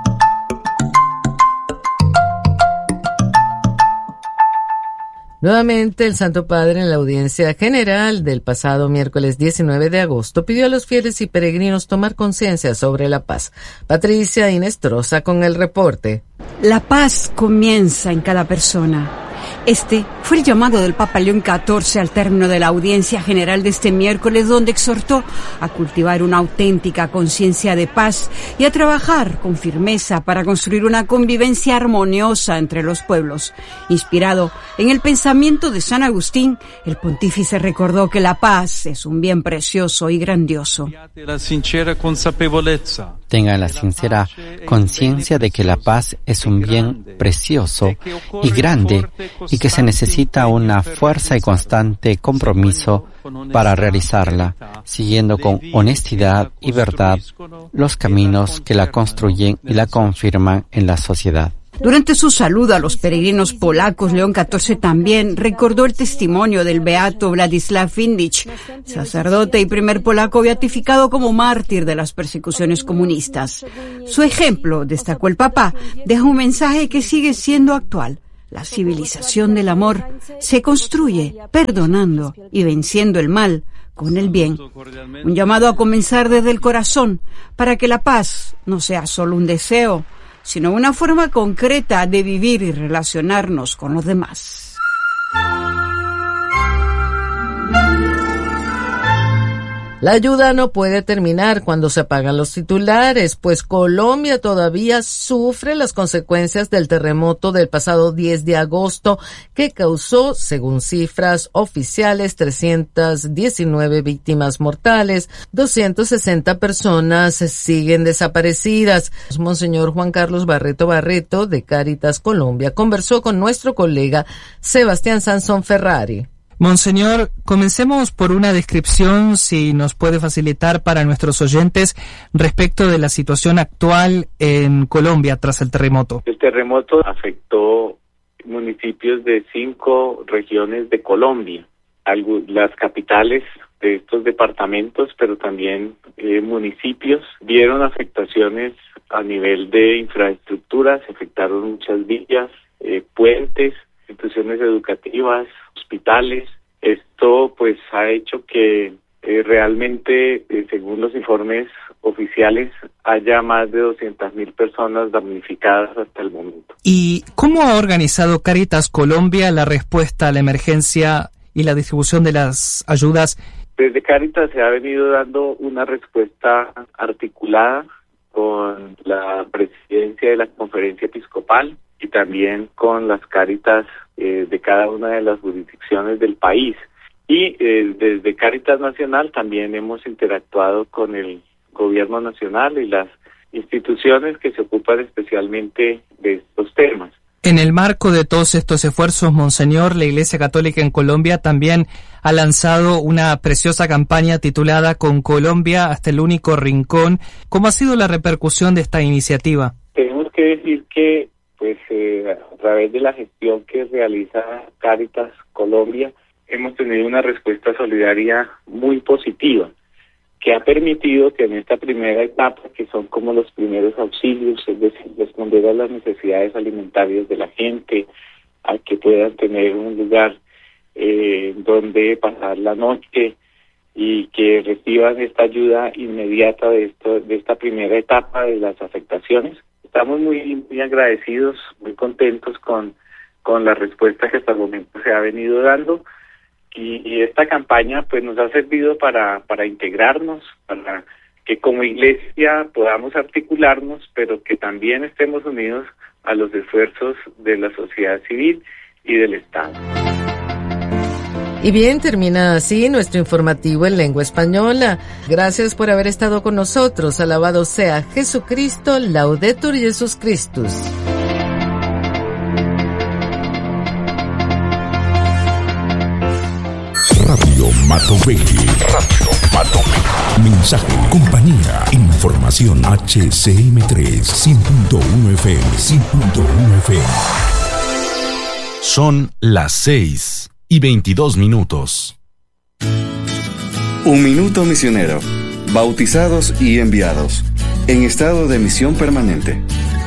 [SPEAKER 13] Nuevamente, el Santo Padre, en la audiencia general del pasado miércoles diecinueve de agosto, pidió a los fieles y peregrinos tomar conciencia sobre la paz. Patricia Inestrosa con el reporte.
[SPEAKER 17] La paz comienza en cada persona. Este fue el llamado del Papa León catorce al término de la audiencia general de este miércoles, donde exhortó a cultivar una auténtica conciencia de paz y a trabajar con firmeza para construir una convivencia armoniosa entre los pueblos. Inspirado en el pensamiento de San Agustín, el pontífice recordó que la paz es un bien precioso y grandioso.
[SPEAKER 18] Tengan la sincera conciencia de que la paz es un bien precioso y grande y que se necesita una fuerza y constante compromiso para realizarla, siguiendo con honestidad y verdad los caminos que la construyen y la confirman en la sociedad.
[SPEAKER 17] Durante su saludo a los peregrinos polacos, León catorce también recordó el testimonio del beato Władysław Windich, sacerdote y primer polaco beatificado como mártir de las persecuciones comunistas. Su ejemplo, destacó el Papa, deja un mensaje que sigue siendo actual. La civilización del amor se construye perdonando y venciendo el mal con el bien. Un llamado a comenzar desde el corazón para que la paz no sea solo un deseo, sino una forma concreta de vivir y relacionarnos con los demás.
[SPEAKER 13] La ayuda no puede terminar cuando se apagan los titulares, pues Colombia todavía sufre las consecuencias del terremoto del pasado diez de agosto, que causó, según cifras oficiales, trescientas diecinueve víctimas mortales. doscientas sesenta personas siguen desaparecidas. Monseñor Juan Carlos Barreto Barreto, de Cáritas Colombia, conversó con nuestro colega Sebastián Sansón Ferrari.
[SPEAKER 19] Monseñor, comencemos por una descripción, si nos puede facilitar para nuestros oyentes, respecto de la situación actual en Colombia tras el terremoto.
[SPEAKER 20] El terremoto afectó municipios de cinco regiones de Colombia, las capitales de estos departamentos, pero también eh, municipios, vieron afectaciones a nivel de infraestructura, se afectaron muchas villas, eh, puentes, instituciones educativas, hospitales. Esto pues ha hecho que eh, realmente, eh, según los informes oficiales, haya más de doscientas mil personas damnificadas hasta el momento.
[SPEAKER 19] ¿Y cómo ha organizado Cáritas Colombia la respuesta a la emergencia y la distribución de las ayudas?
[SPEAKER 20] Desde Cáritas se ha venido dando una respuesta articulada con la presidencia de la Conferencia Episcopal y también con las Cáritas eh, de cada una de las jurisdicciones del país. Y eh, desde Cáritas Nacional también hemos interactuado con el gobierno nacional y las instituciones que se ocupan especialmente de estos temas.
[SPEAKER 19] En el marco de todos estos esfuerzos, Monseñor, la Iglesia Católica en Colombia también ha lanzado una preciosa campaña titulada Con Colombia hasta el único rincón. ¿Cómo ha sido la repercusión de esta iniciativa?
[SPEAKER 20] Tenemos que decir que pues eh, a través de la gestión que realiza Cáritas Colombia hemos tenido una respuesta solidaria muy positiva, que ha permitido que en esta primera etapa, que son como los primeros auxilios, es decir, responder a las necesidades alimentarias de la gente, a que puedan tener un lugar eh, donde pasar la noche y que reciban esta ayuda inmediata de esto, de esta primera etapa de las afectaciones. Estamos muy, muy agradecidos, muy contentos con, con la respuesta que hasta el momento se ha venido dando. Y, y esta campaña pues nos ha servido para, para integrarnos, para que como iglesia podamos articularnos, pero que también estemos unidos a los esfuerzos de la sociedad civil y del Estado.
[SPEAKER 13] Y bien, termina así nuestro informativo en lengua española. Gracias por haber estado con nosotros. Alabado sea Jesucristo, Laudetur Jesus Christus.
[SPEAKER 7] Radio Matobeque. Radio Matobeque. Mensaje, compañía, información. H C M tres, cien punto uno F M, cien punto uno F M.
[SPEAKER 11] Son las seis y veintidós minutos.
[SPEAKER 21] Un minuto misionero. Bautizados y enviados. En estado de misión permanente.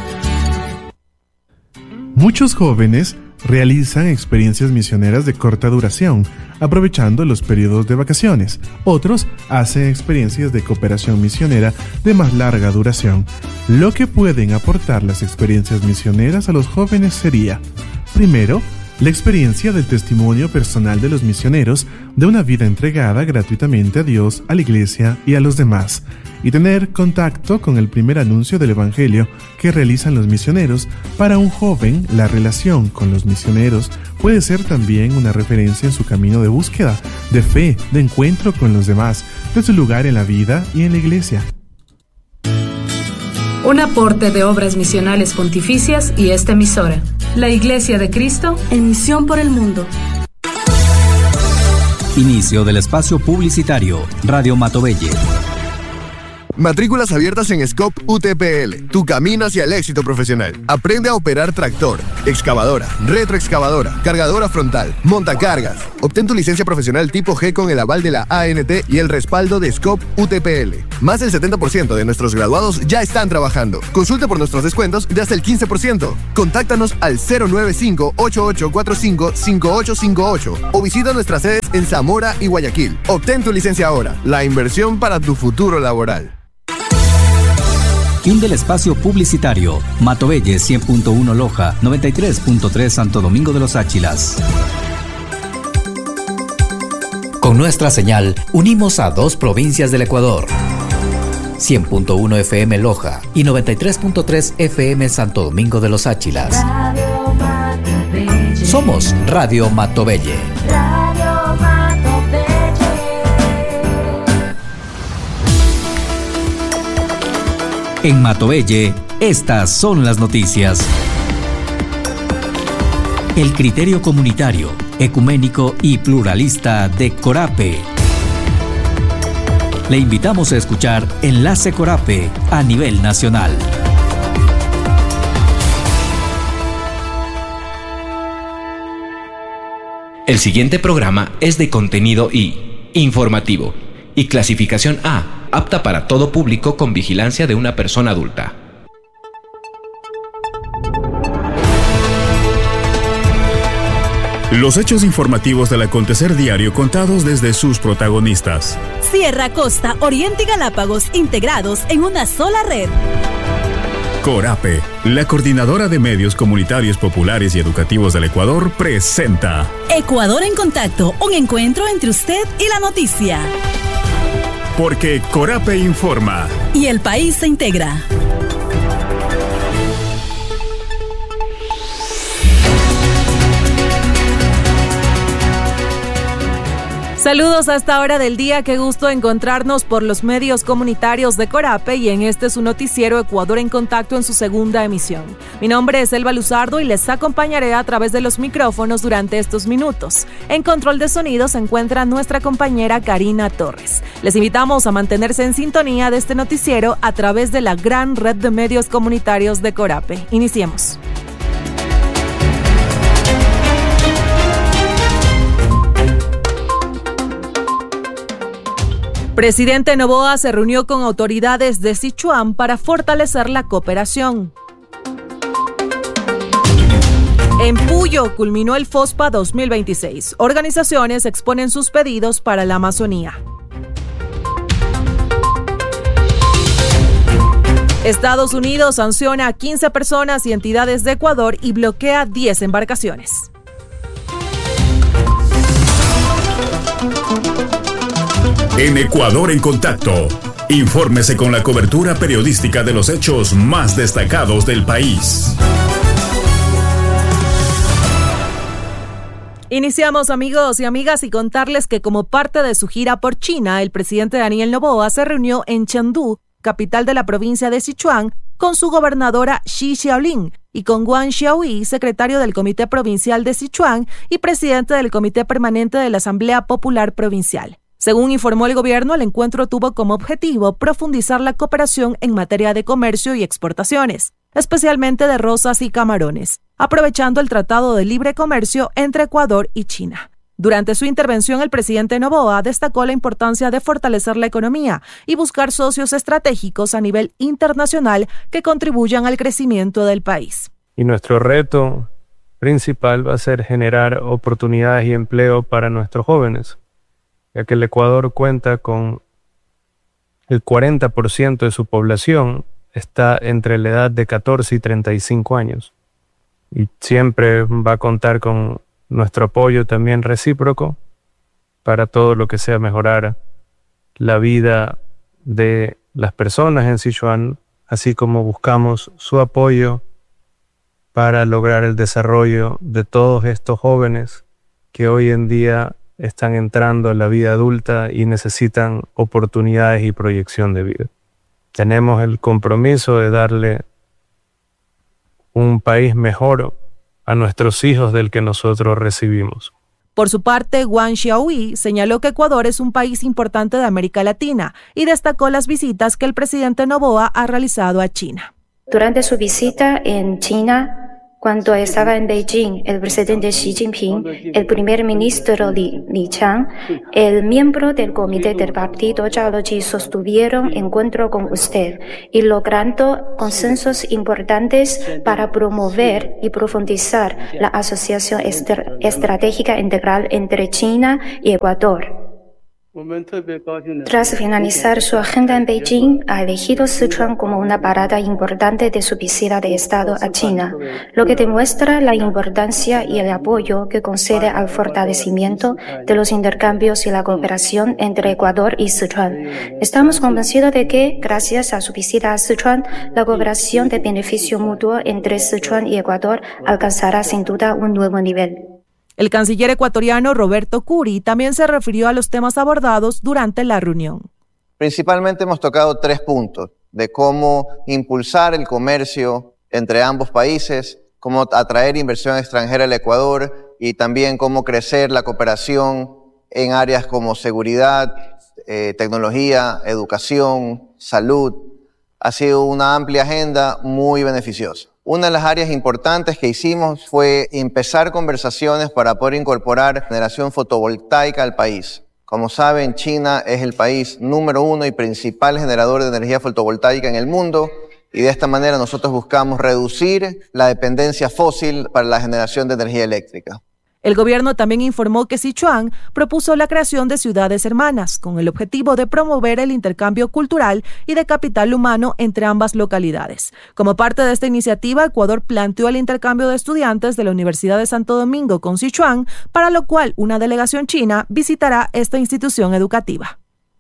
[SPEAKER 22] Muchos jóvenes realizan experiencias misioneras de corta duración, aprovechando los periodos de vacaciones. Otros hacen experiencias de cooperación misionera de más larga duración. Lo que pueden aportar las experiencias misioneras a los jóvenes sería: primero, la experiencia del testimonio personal de los misioneros de una vida entregada gratuitamente a Dios, a la Iglesia y a los demás, y tener contacto con el primer anuncio del Evangelio que realizan los misioneros. Para un joven, la relación con los misioneros puede ser también una referencia en su camino de búsqueda, de fe, de encuentro con los demás, de su lugar en la vida y en la Iglesia.
[SPEAKER 2] Un aporte de Obras Misionales Pontificias y esta emisora, la Iglesia de Cristo en Misión por el Mundo.
[SPEAKER 3] Inicio del espacio publicitario. Radio Matovelle.
[SPEAKER 4] Matrículas abiertas en Scope U T P L, tu camino hacia el éxito profesional. Aprende a operar tractor, excavadora, retroexcavadora, cargadora frontal, montacargas. Obtén tu licencia profesional tipo G con el aval de la A N T y el respaldo de Scope U T P L. Más del setenta por ciento de nuestros graduados ya están trabajando. Consulta por nuestros descuentos de hasta el quince por ciento. Contáctanos al cero nueve cinco, ocho ocho cuatro cinco, cinco ocho cinco ocho o visita nuestras sedes en Zamora y Guayaquil. Obtén tu licencia ahora, la inversión para tu futuro laboral.
[SPEAKER 3] Fin del espacio publicitario. Matovelle cien punto uno Loja, noventa y tres punto tres Santo Domingo de los Áchilas. Con nuestra señal, unimos a dos provincias del Ecuador. cien punto uno F M Loja y noventa y tres punto tres F M Santo Domingo de los Áchilas. Somos Radio Matovelle. Radio Matovelle. En Matovelle, estas son las noticias. El criterio comunitario, ecuménico y pluralista de Corape. Le invitamos a escuchar Enlace Corape a nivel nacional.
[SPEAKER 23] El siguiente programa es de contenido I, informativo, y clasificación A, apta para todo público con vigilancia de una persona adulta.
[SPEAKER 24] Los hechos informativos del acontecer diario contados desde sus protagonistas.
[SPEAKER 25] Sierra, Costa, Oriente y Galápagos integrados en una sola red.
[SPEAKER 24] Corape, la coordinadora de medios comunitarios populares y educativos del Ecuador, presenta
[SPEAKER 25] Ecuador en Contacto, un encuentro entre usted y la noticia.
[SPEAKER 24] Porque Corape informa.
[SPEAKER 25] Y el país se integra.
[SPEAKER 26] Saludos a esta hora del día, qué gusto encontrarnos por los medios comunitarios de Corape y en este su noticiero Ecuador en Contacto en su segunda emisión. Mi nombre es Elba Luzardo y les acompañaré a través de los micrófonos durante estos minutos. En control de sonido se encuentra nuestra compañera Karina Torres. Les invitamos a mantenerse en sintonía de este noticiero a través de la gran red de medios comunitarios de Corape. Iniciemos. Presidente Noboa se reunió con autoridades de Sichuan para fortalecer la cooperación. En Puyo culminó el FOSPA dos mil veintiséis. Organizaciones exponen sus pedidos para la Amazonía. Estados Unidos sanciona a quince personas y entidades de Ecuador y bloquea diez embarcaciones.
[SPEAKER 24] En Ecuador en Contacto, infórmese con la cobertura periodística de los hechos más destacados del país.
[SPEAKER 26] Iniciamos, amigos y amigas, y contarles que como parte de su gira por China, el presidente Daniel Noboa se reunió en Chengdu, capital de la provincia de Sichuan, con su gobernadora Xi Xiaolin y con Wang Xiaoyi, secretario del Comité Provincial de Sichuan y presidente del Comité Permanente de la Asamblea Popular Provincial. Según informó el gobierno, el encuentro tuvo como objetivo profundizar la cooperación en materia de comercio y exportaciones, especialmente de rosas y camarones, aprovechando el Tratado de Libre Comercio entre Ecuador y China. Durante su intervención, el presidente Noboa destacó la importancia de fortalecer la economía y buscar socios estratégicos a nivel internacional que contribuyan al crecimiento del país.
[SPEAKER 27] Y nuestro reto principal va a ser generar oportunidades y empleo para nuestros jóvenes, ya que el Ecuador cuenta con el cuarenta por ciento de su población está entre la edad de catorce y treinta y cinco años y siempre va a contar con nuestro apoyo también recíproco para todo lo que sea mejorar la vida de las personas en Sichuan, así como buscamos su apoyo para lograr el desarrollo de todos estos jóvenes que hoy en día están entrando a la vida adulta y necesitan oportunidades y proyección de vida. Tenemos el compromiso de darle un país mejor a nuestros hijos del que nosotros recibimos.
[SPEAKER 26] Por su parte, Wang Xiaoyi señaló que Ecuador es un país importante de América Latina y destacó las visitas que el presidente Noboa ha realizado a China.
[SPEAKER 1] Durante su visita en China, cuando estaba en Beijing, el presidente Xi Jinping, el primer ministro Li, Li Qiang, el miembro del comité del partido Zhao Leji sostuvieron encuentro con usted y logrando consensos importantes para promover y profundizar la asociación estra- estratégica integral entre China y Ecuador. Tras finalizar su agenda en Beijing, ha elegido Sichuan como una parada importante de su visita de Estado a China, lo que demuestra la importancia y el apoyo que concede al fortalecimiento de los intercambios y la cooperación entre Ecuador y Sichuan. Estamos convencidos de que, gracias a su visita a Sichuan, la cooperación de beneficio mutuo entre Sichuan y Ecuador alcanzará sin duda un nuevo nivel.
[SPEAKER 26] El canciller ecuatoriano Roberto Curi también se refirió a los temas abordados durante la reunión.
[SPEAKER 5] Principalmente hemos tocado tres puntos de cómo impulsar el comercio entre ambos países, cómo atraer inversión extranjera al Ecuador y también cómo crecer la cooperación en áreas como seguridad, eh, tecnología, educación, salud. Ha sido una amplia agenda muy beneficiosa. Una de las áreas importantes que hicimos fue empezar conversaciones para poder incorporar generación fotovoltaica al país. Como saben, China es el país número uno y principal generador de energía fotovoltaica en el mundo y de esta manera nosotros buscamos reducir la dependencia fósil para la generación de energía eléctrica.
[SPEAKER 26] El gobierno también informó que Sichuan propuso la creación de ciudades hermanas con el objetivo de promover el intercambio cultural y de capital humano entre ambas localidades. Como parte de esta iniciativa, Ecuador planteó el intercambio de estudiantes de la Universidad de Santo Domingo con Sichuan, para lo cual una delegación china visitará esta institución educativa.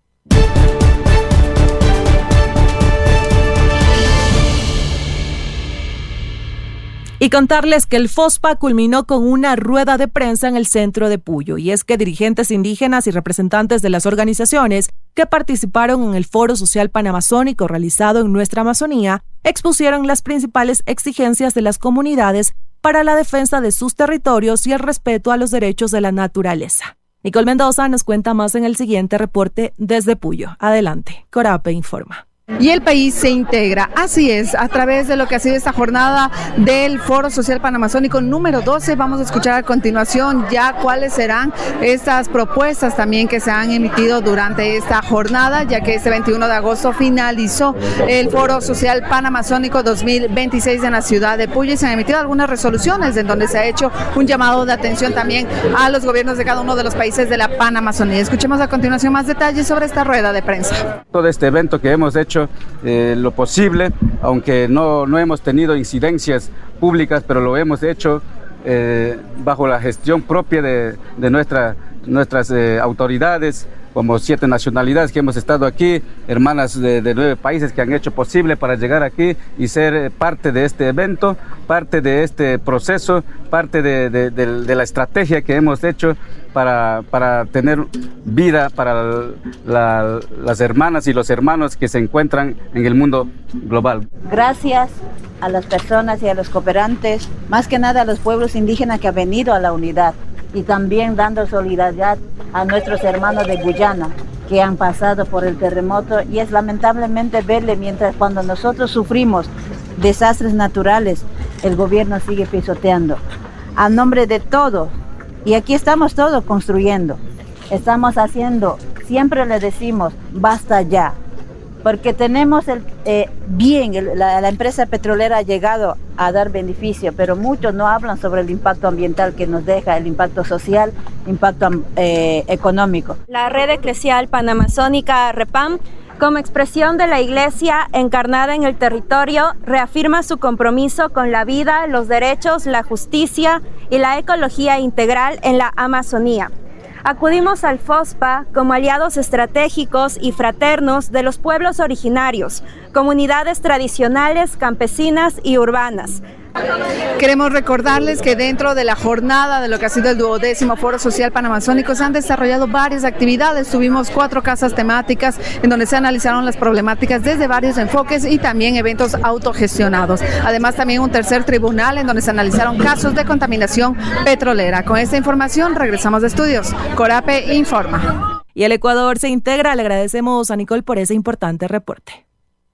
[SPEAKER 26] Y contarles que el FOSPA culminó con una rueda de prensa en el centro de Puyo, y es que dirigentes indígenas y representantes de las organizaciones que participaron en el Foro Social Panamazónico realizado en nuestra Amazonía expusieron las principales exigencias de las comunidades para la defensa de sus territorios y el respeto a los derechos de la naturaleza. Nicole Mendoza nos cuenta más en el siguiente reporte desde Puyo. Adelante, Corape informa.
[SPEAKER 6] Y el país se integra, así es, a través de lo que ha sido esta jornada del Foro Social Panamazónico número doce. Vamos a escuchar a continuación ya cuáles serán estas propuestas también que se han emitido durante esta jornada, ya que este veintiuno de agosto finalizó el Foro Social Panamazónico dos mil veintiséis en la ciudad de Puyo y se han emitido algunas resoluciones en donde se ha hecho un llamado de atención también a los gobiernos de cada uno de los países de la Panamazonía. Escuchemos a continuación más detalles sobre esta rueda de prensa.
[SPEAKER 8] Todo este evento que hemos hecho Eh, lo posible, aunque no, no hemos tenido incidencias públicas, pero lo hemos hecho eh, bajo la gestión propia de, de nuestra, nuestras eh, autoridades, como siete nacionalidades que hemos estado aquí, hermanas de, de nueve países que han hecho posible para llegar aquí y ser parte de este evento, parte de este proceso, parte de, de, de, de la estrategia que hemos hecho para, para tener vida para la, las hermanas y los hermanos que se encuentran en el mundo global.
[SPEAKER 9] Gracias a las personas y a los cooperantes, más que nada a los pueblos indígenas que han venido a la unidad, y también dando solidaridad a nuestros hermanos de Guyana que han pasado por el terremoto, y es lamentablemente verle mientras cuando nosotros sufrimos desastres naturales, el gobierno sigue pisoteando. A nombre de todos, y aquí estamos todos construyendo, estamos haciendo, siempre le decimos, basta ya, porque tenemos el eh, bien, el, la, la empresa petrolera ha llegado a dar beneficio, pero muchos no hablan sobre el impacto ambiental que nos deja, el impacto social, impacto eh, económico.
[SPEAKER 10] La Red Eclesial Panamazónica REPAM, como expresión de la Iglesia encarnada en el territorio, reafirma su compromiso con la vida, los derechos, la justicia y la ecología integral en la Amazonía. Acudimos al FOSPA como aliados estratégicos y fraternos de los pueblos originarios, comunidades tradicionales, campesinas y urbanas.
[SPEAKER 6] Queremos recordarles que dentro de la jornada de lo que ha sido el duodécimo Foro Social Panamazónico se han desarrollado varias actividades. Tuvimos cuatro casas temáticas en donde se analizaron las problemáticas desde varios enfoques y también eventos autogestionados. Además, también un tercer tribunal en donde se analizaron casos de contaminación petrolera. Con esta información regresamos de estudios. Corape informa.
[SPEAKER 26] Y el Ecuador se integra. Le agradecemos a Nicole por ese importante reporte.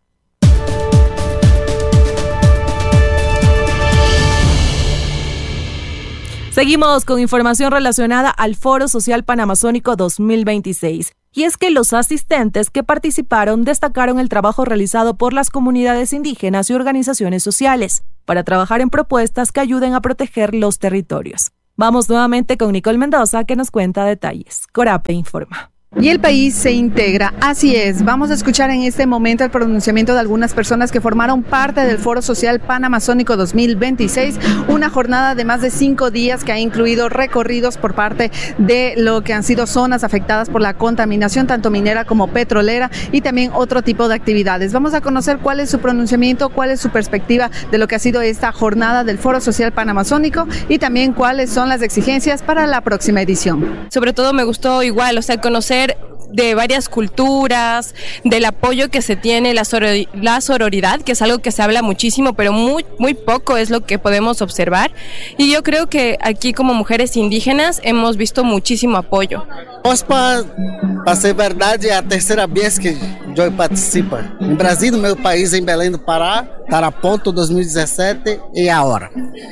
[SPEAKER 26] Seguimos con información relacionada al Foro Social Panamazónico dos mil veintiséis. Y es que los asistentes que participaron destacaron el trabajo realizado por las comunidades indígenas y organizaciones sociales para trabajar en propuestas que ayuden a proteger los territorios. Vamos nuevamente con Nicole Mendoza, que nos cuenta detalles. Corape informa.
[SPEAKER 6] Y el país se integra, así es. Vamos a escuchar en este momento el pronunciamiento de algunas personas que formaron parte del Foro Social Panamazónico dos mil veintiséis, una jornada de más de cinco días que ha incluido recorridos por parte de lo que han sido zonas afectadas por la contaminación, tanto minera como petrolera, y también otro tipo de actividades. Vamos a conocer cuál es su pronunciamiento, cuál es su perspectiva de lo que ha sido esta jornada del Foro Social Panamazónico y también cuáles son las exigencias para la próxima edición.
[SPEAKER 12] Sobre todo me gustó igual, o sea, conocer de varias culturas, del apoyo que se tiene, la, soror- la sororidad, que es algo que se habla muchísimo, pero muy, muy poco es lo que podemos observar. Y yo creo que aquí como mujeres indígenas hemos visto muchísimo apoyo.
[SPEAKER 14] FOSPA, para ser verdade, é a terceira vez que eu participo. Em Brasil, no meu país, em Belém do Pará, Tarapoto, dois mil e dezessete e agora.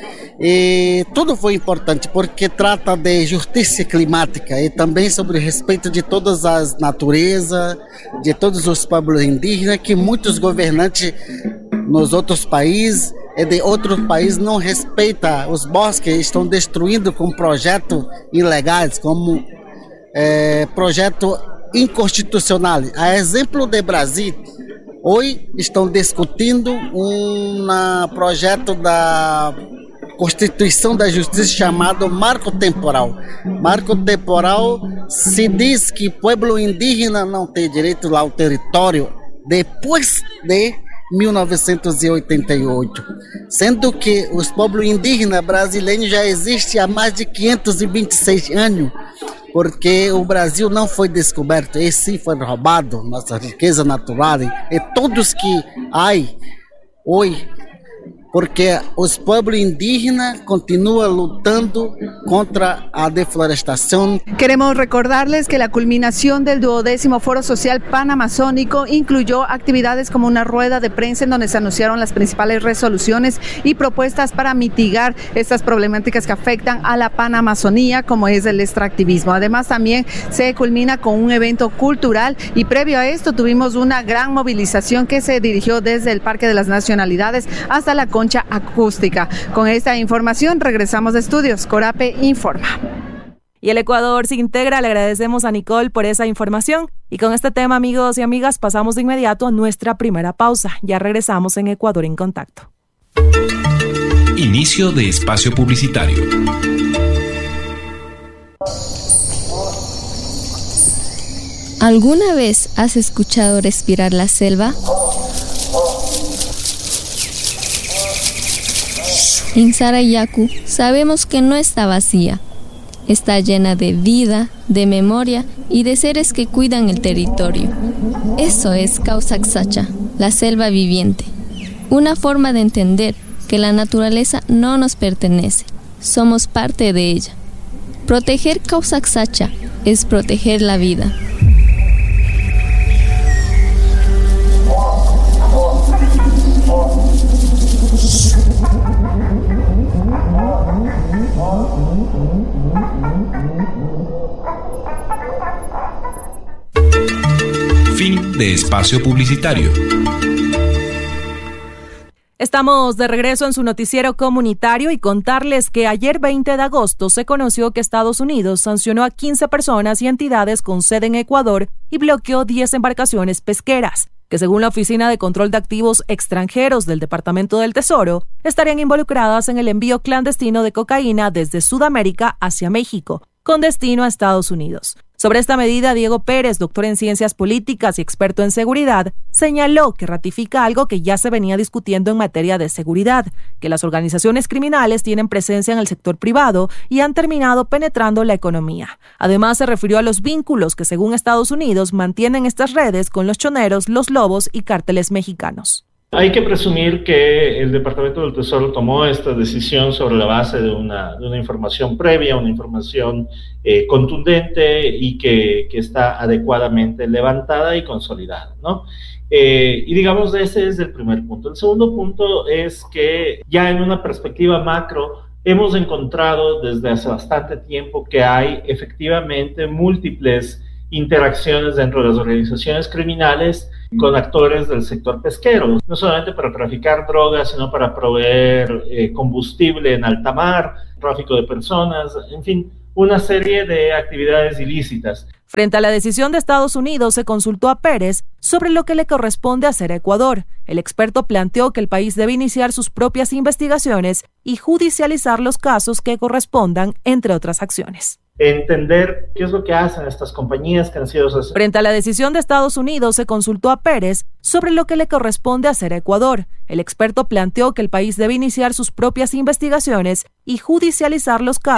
[SPEAKER 14] E tudo foi importante porque trata de justiça climática e também sobre o respeito de todas as naturezas, de todos os povos indígenas, que muitos governantes nos outros países e de outros países não respeitam os bosques, estão destruindo com projetos ilegais, como é, projeto inconstitucional. A exemplo do Brasil, hoje estão discutindo um projeto da Constituição da Justiça chamado Marco Temporal. Marco Temporal se diz que o povo indígena não tem direito ao território depois de mil novecentos e oitenta e oito, sendo que os povos indígenas brasileiros já existem há mais de quinhentos e vinte e seis anos, porque o Brasil não foi descoberto, e sim foi roubado, nossa riqueza natural, e todos que há hoje, porque os povos indígenas continuam lutando contra a deforestación.
[SPEAKER 6] Queremos recordarles que la culminación del duodécimo Foro Social Panamazónico incluyó actividades como una rueda de prensa en donde se anunciaron las principales resoluciones y propuestas para mitigar estas problemáticas que afectan a la Panamazonía, como es el extractivismo. Además, también se culmina con un evento cultural y previo a esto tuvimos una gran movilización que se dirigió desde el Parque de las Nacionalidades hasta la Concha Acústica. Con esta información regresamos de estudios. Corape informa.
[SPEAKER 26] Y el Ecuador se integra. Le agradecemos a Nicole por esa información. Y con este tema, amigos y amigas, pasamos de inmediato a nuestra primera pausa. Ya regresamos en Ecuador en Contacto.
[SPEAKER 23] Inicio de espacio publicitario.
[SPEAKER 15] ¿Alguna vez has escuchado respirar la selva? En Sarayaku sabemos que no está vacía, está llena de vida, de memoria y de seres que cuidan el territorio. Eso es Causaxacha, la selva viviente, una forma de entender que la naturaleza no nos pertenece, somos parte de ella. Proteger Causaxacha es proteger la vida.
[SPEAKER 23] Fin de espacio publicitario.
[SPEAKER 26] Estamos de regreso en su noticiero comunitario y contarles que ayer veinte de agosto se conoció que Estados Unidos sancionó a quince personas y entidades con sede en Ecuador y bloqueó diez embarcaciones pesqueras. que según la Oficina de Control de Activos Extranjeros del Departamento del Tesoro, estarían involucradas en el envío clandestino de cocaína desde Sudamérica hacia México, con destino a Estados Unidos. Sobre esta medida, Diego Pérez, doctor en Ciencias Políticas y experto en seguridad, señaló que ratifica algo que ya se venía discutiendo en materia de seguridad, que las organizaciones criminales tienen presencia en el sector privado y han terminado penetrando la economía. Además, se refirió a los vínculos que, según Estados Unidos, mantienen estas redes con los choneros, los lobos y cárteles mexicanos.
[SPEAKER 7] Hay que presumir que el Departamento del Tesoro tomó esta decisión sobre la base de una, de una información previa, una información eh, contundente y que, que está adecuadamente levantada y consolidada, ¿no? Eh, y digamos, ese es el primer punto. El segundo punto es que ya en una perspectiva macro hemos encontrado desde hace bastante tiempo que hay efectivamente múltiples interacciones dentro de las organizaciones criminales con actores del sector pesquero, no solamente para traficar drogas, sino para proveer eh, combustible en alta mar, tráfico de personas, en fin, una serie de actividades ilícitas.
[SPEAKER 26] Frente a la decisión de Estados Unidos, se consultó a Pérez sobre lo que le corresponde hacer a Ecuador. El experto planteó que el país debe iniciar sus propias investigaciones y judicializar los casos que correspondan, entre otras acciones.
[SPEAKER 7] Entender qué es lo que hacen estas compañías que han sido...
[SPEAKER 26] Frente a la decisión de Estados Unidos, se consultó a Pérez sobre lo que le corresponde hacer a Ecuador. El experto planteó que el país debe iniciar sus propias investigaciones y judicializar los casos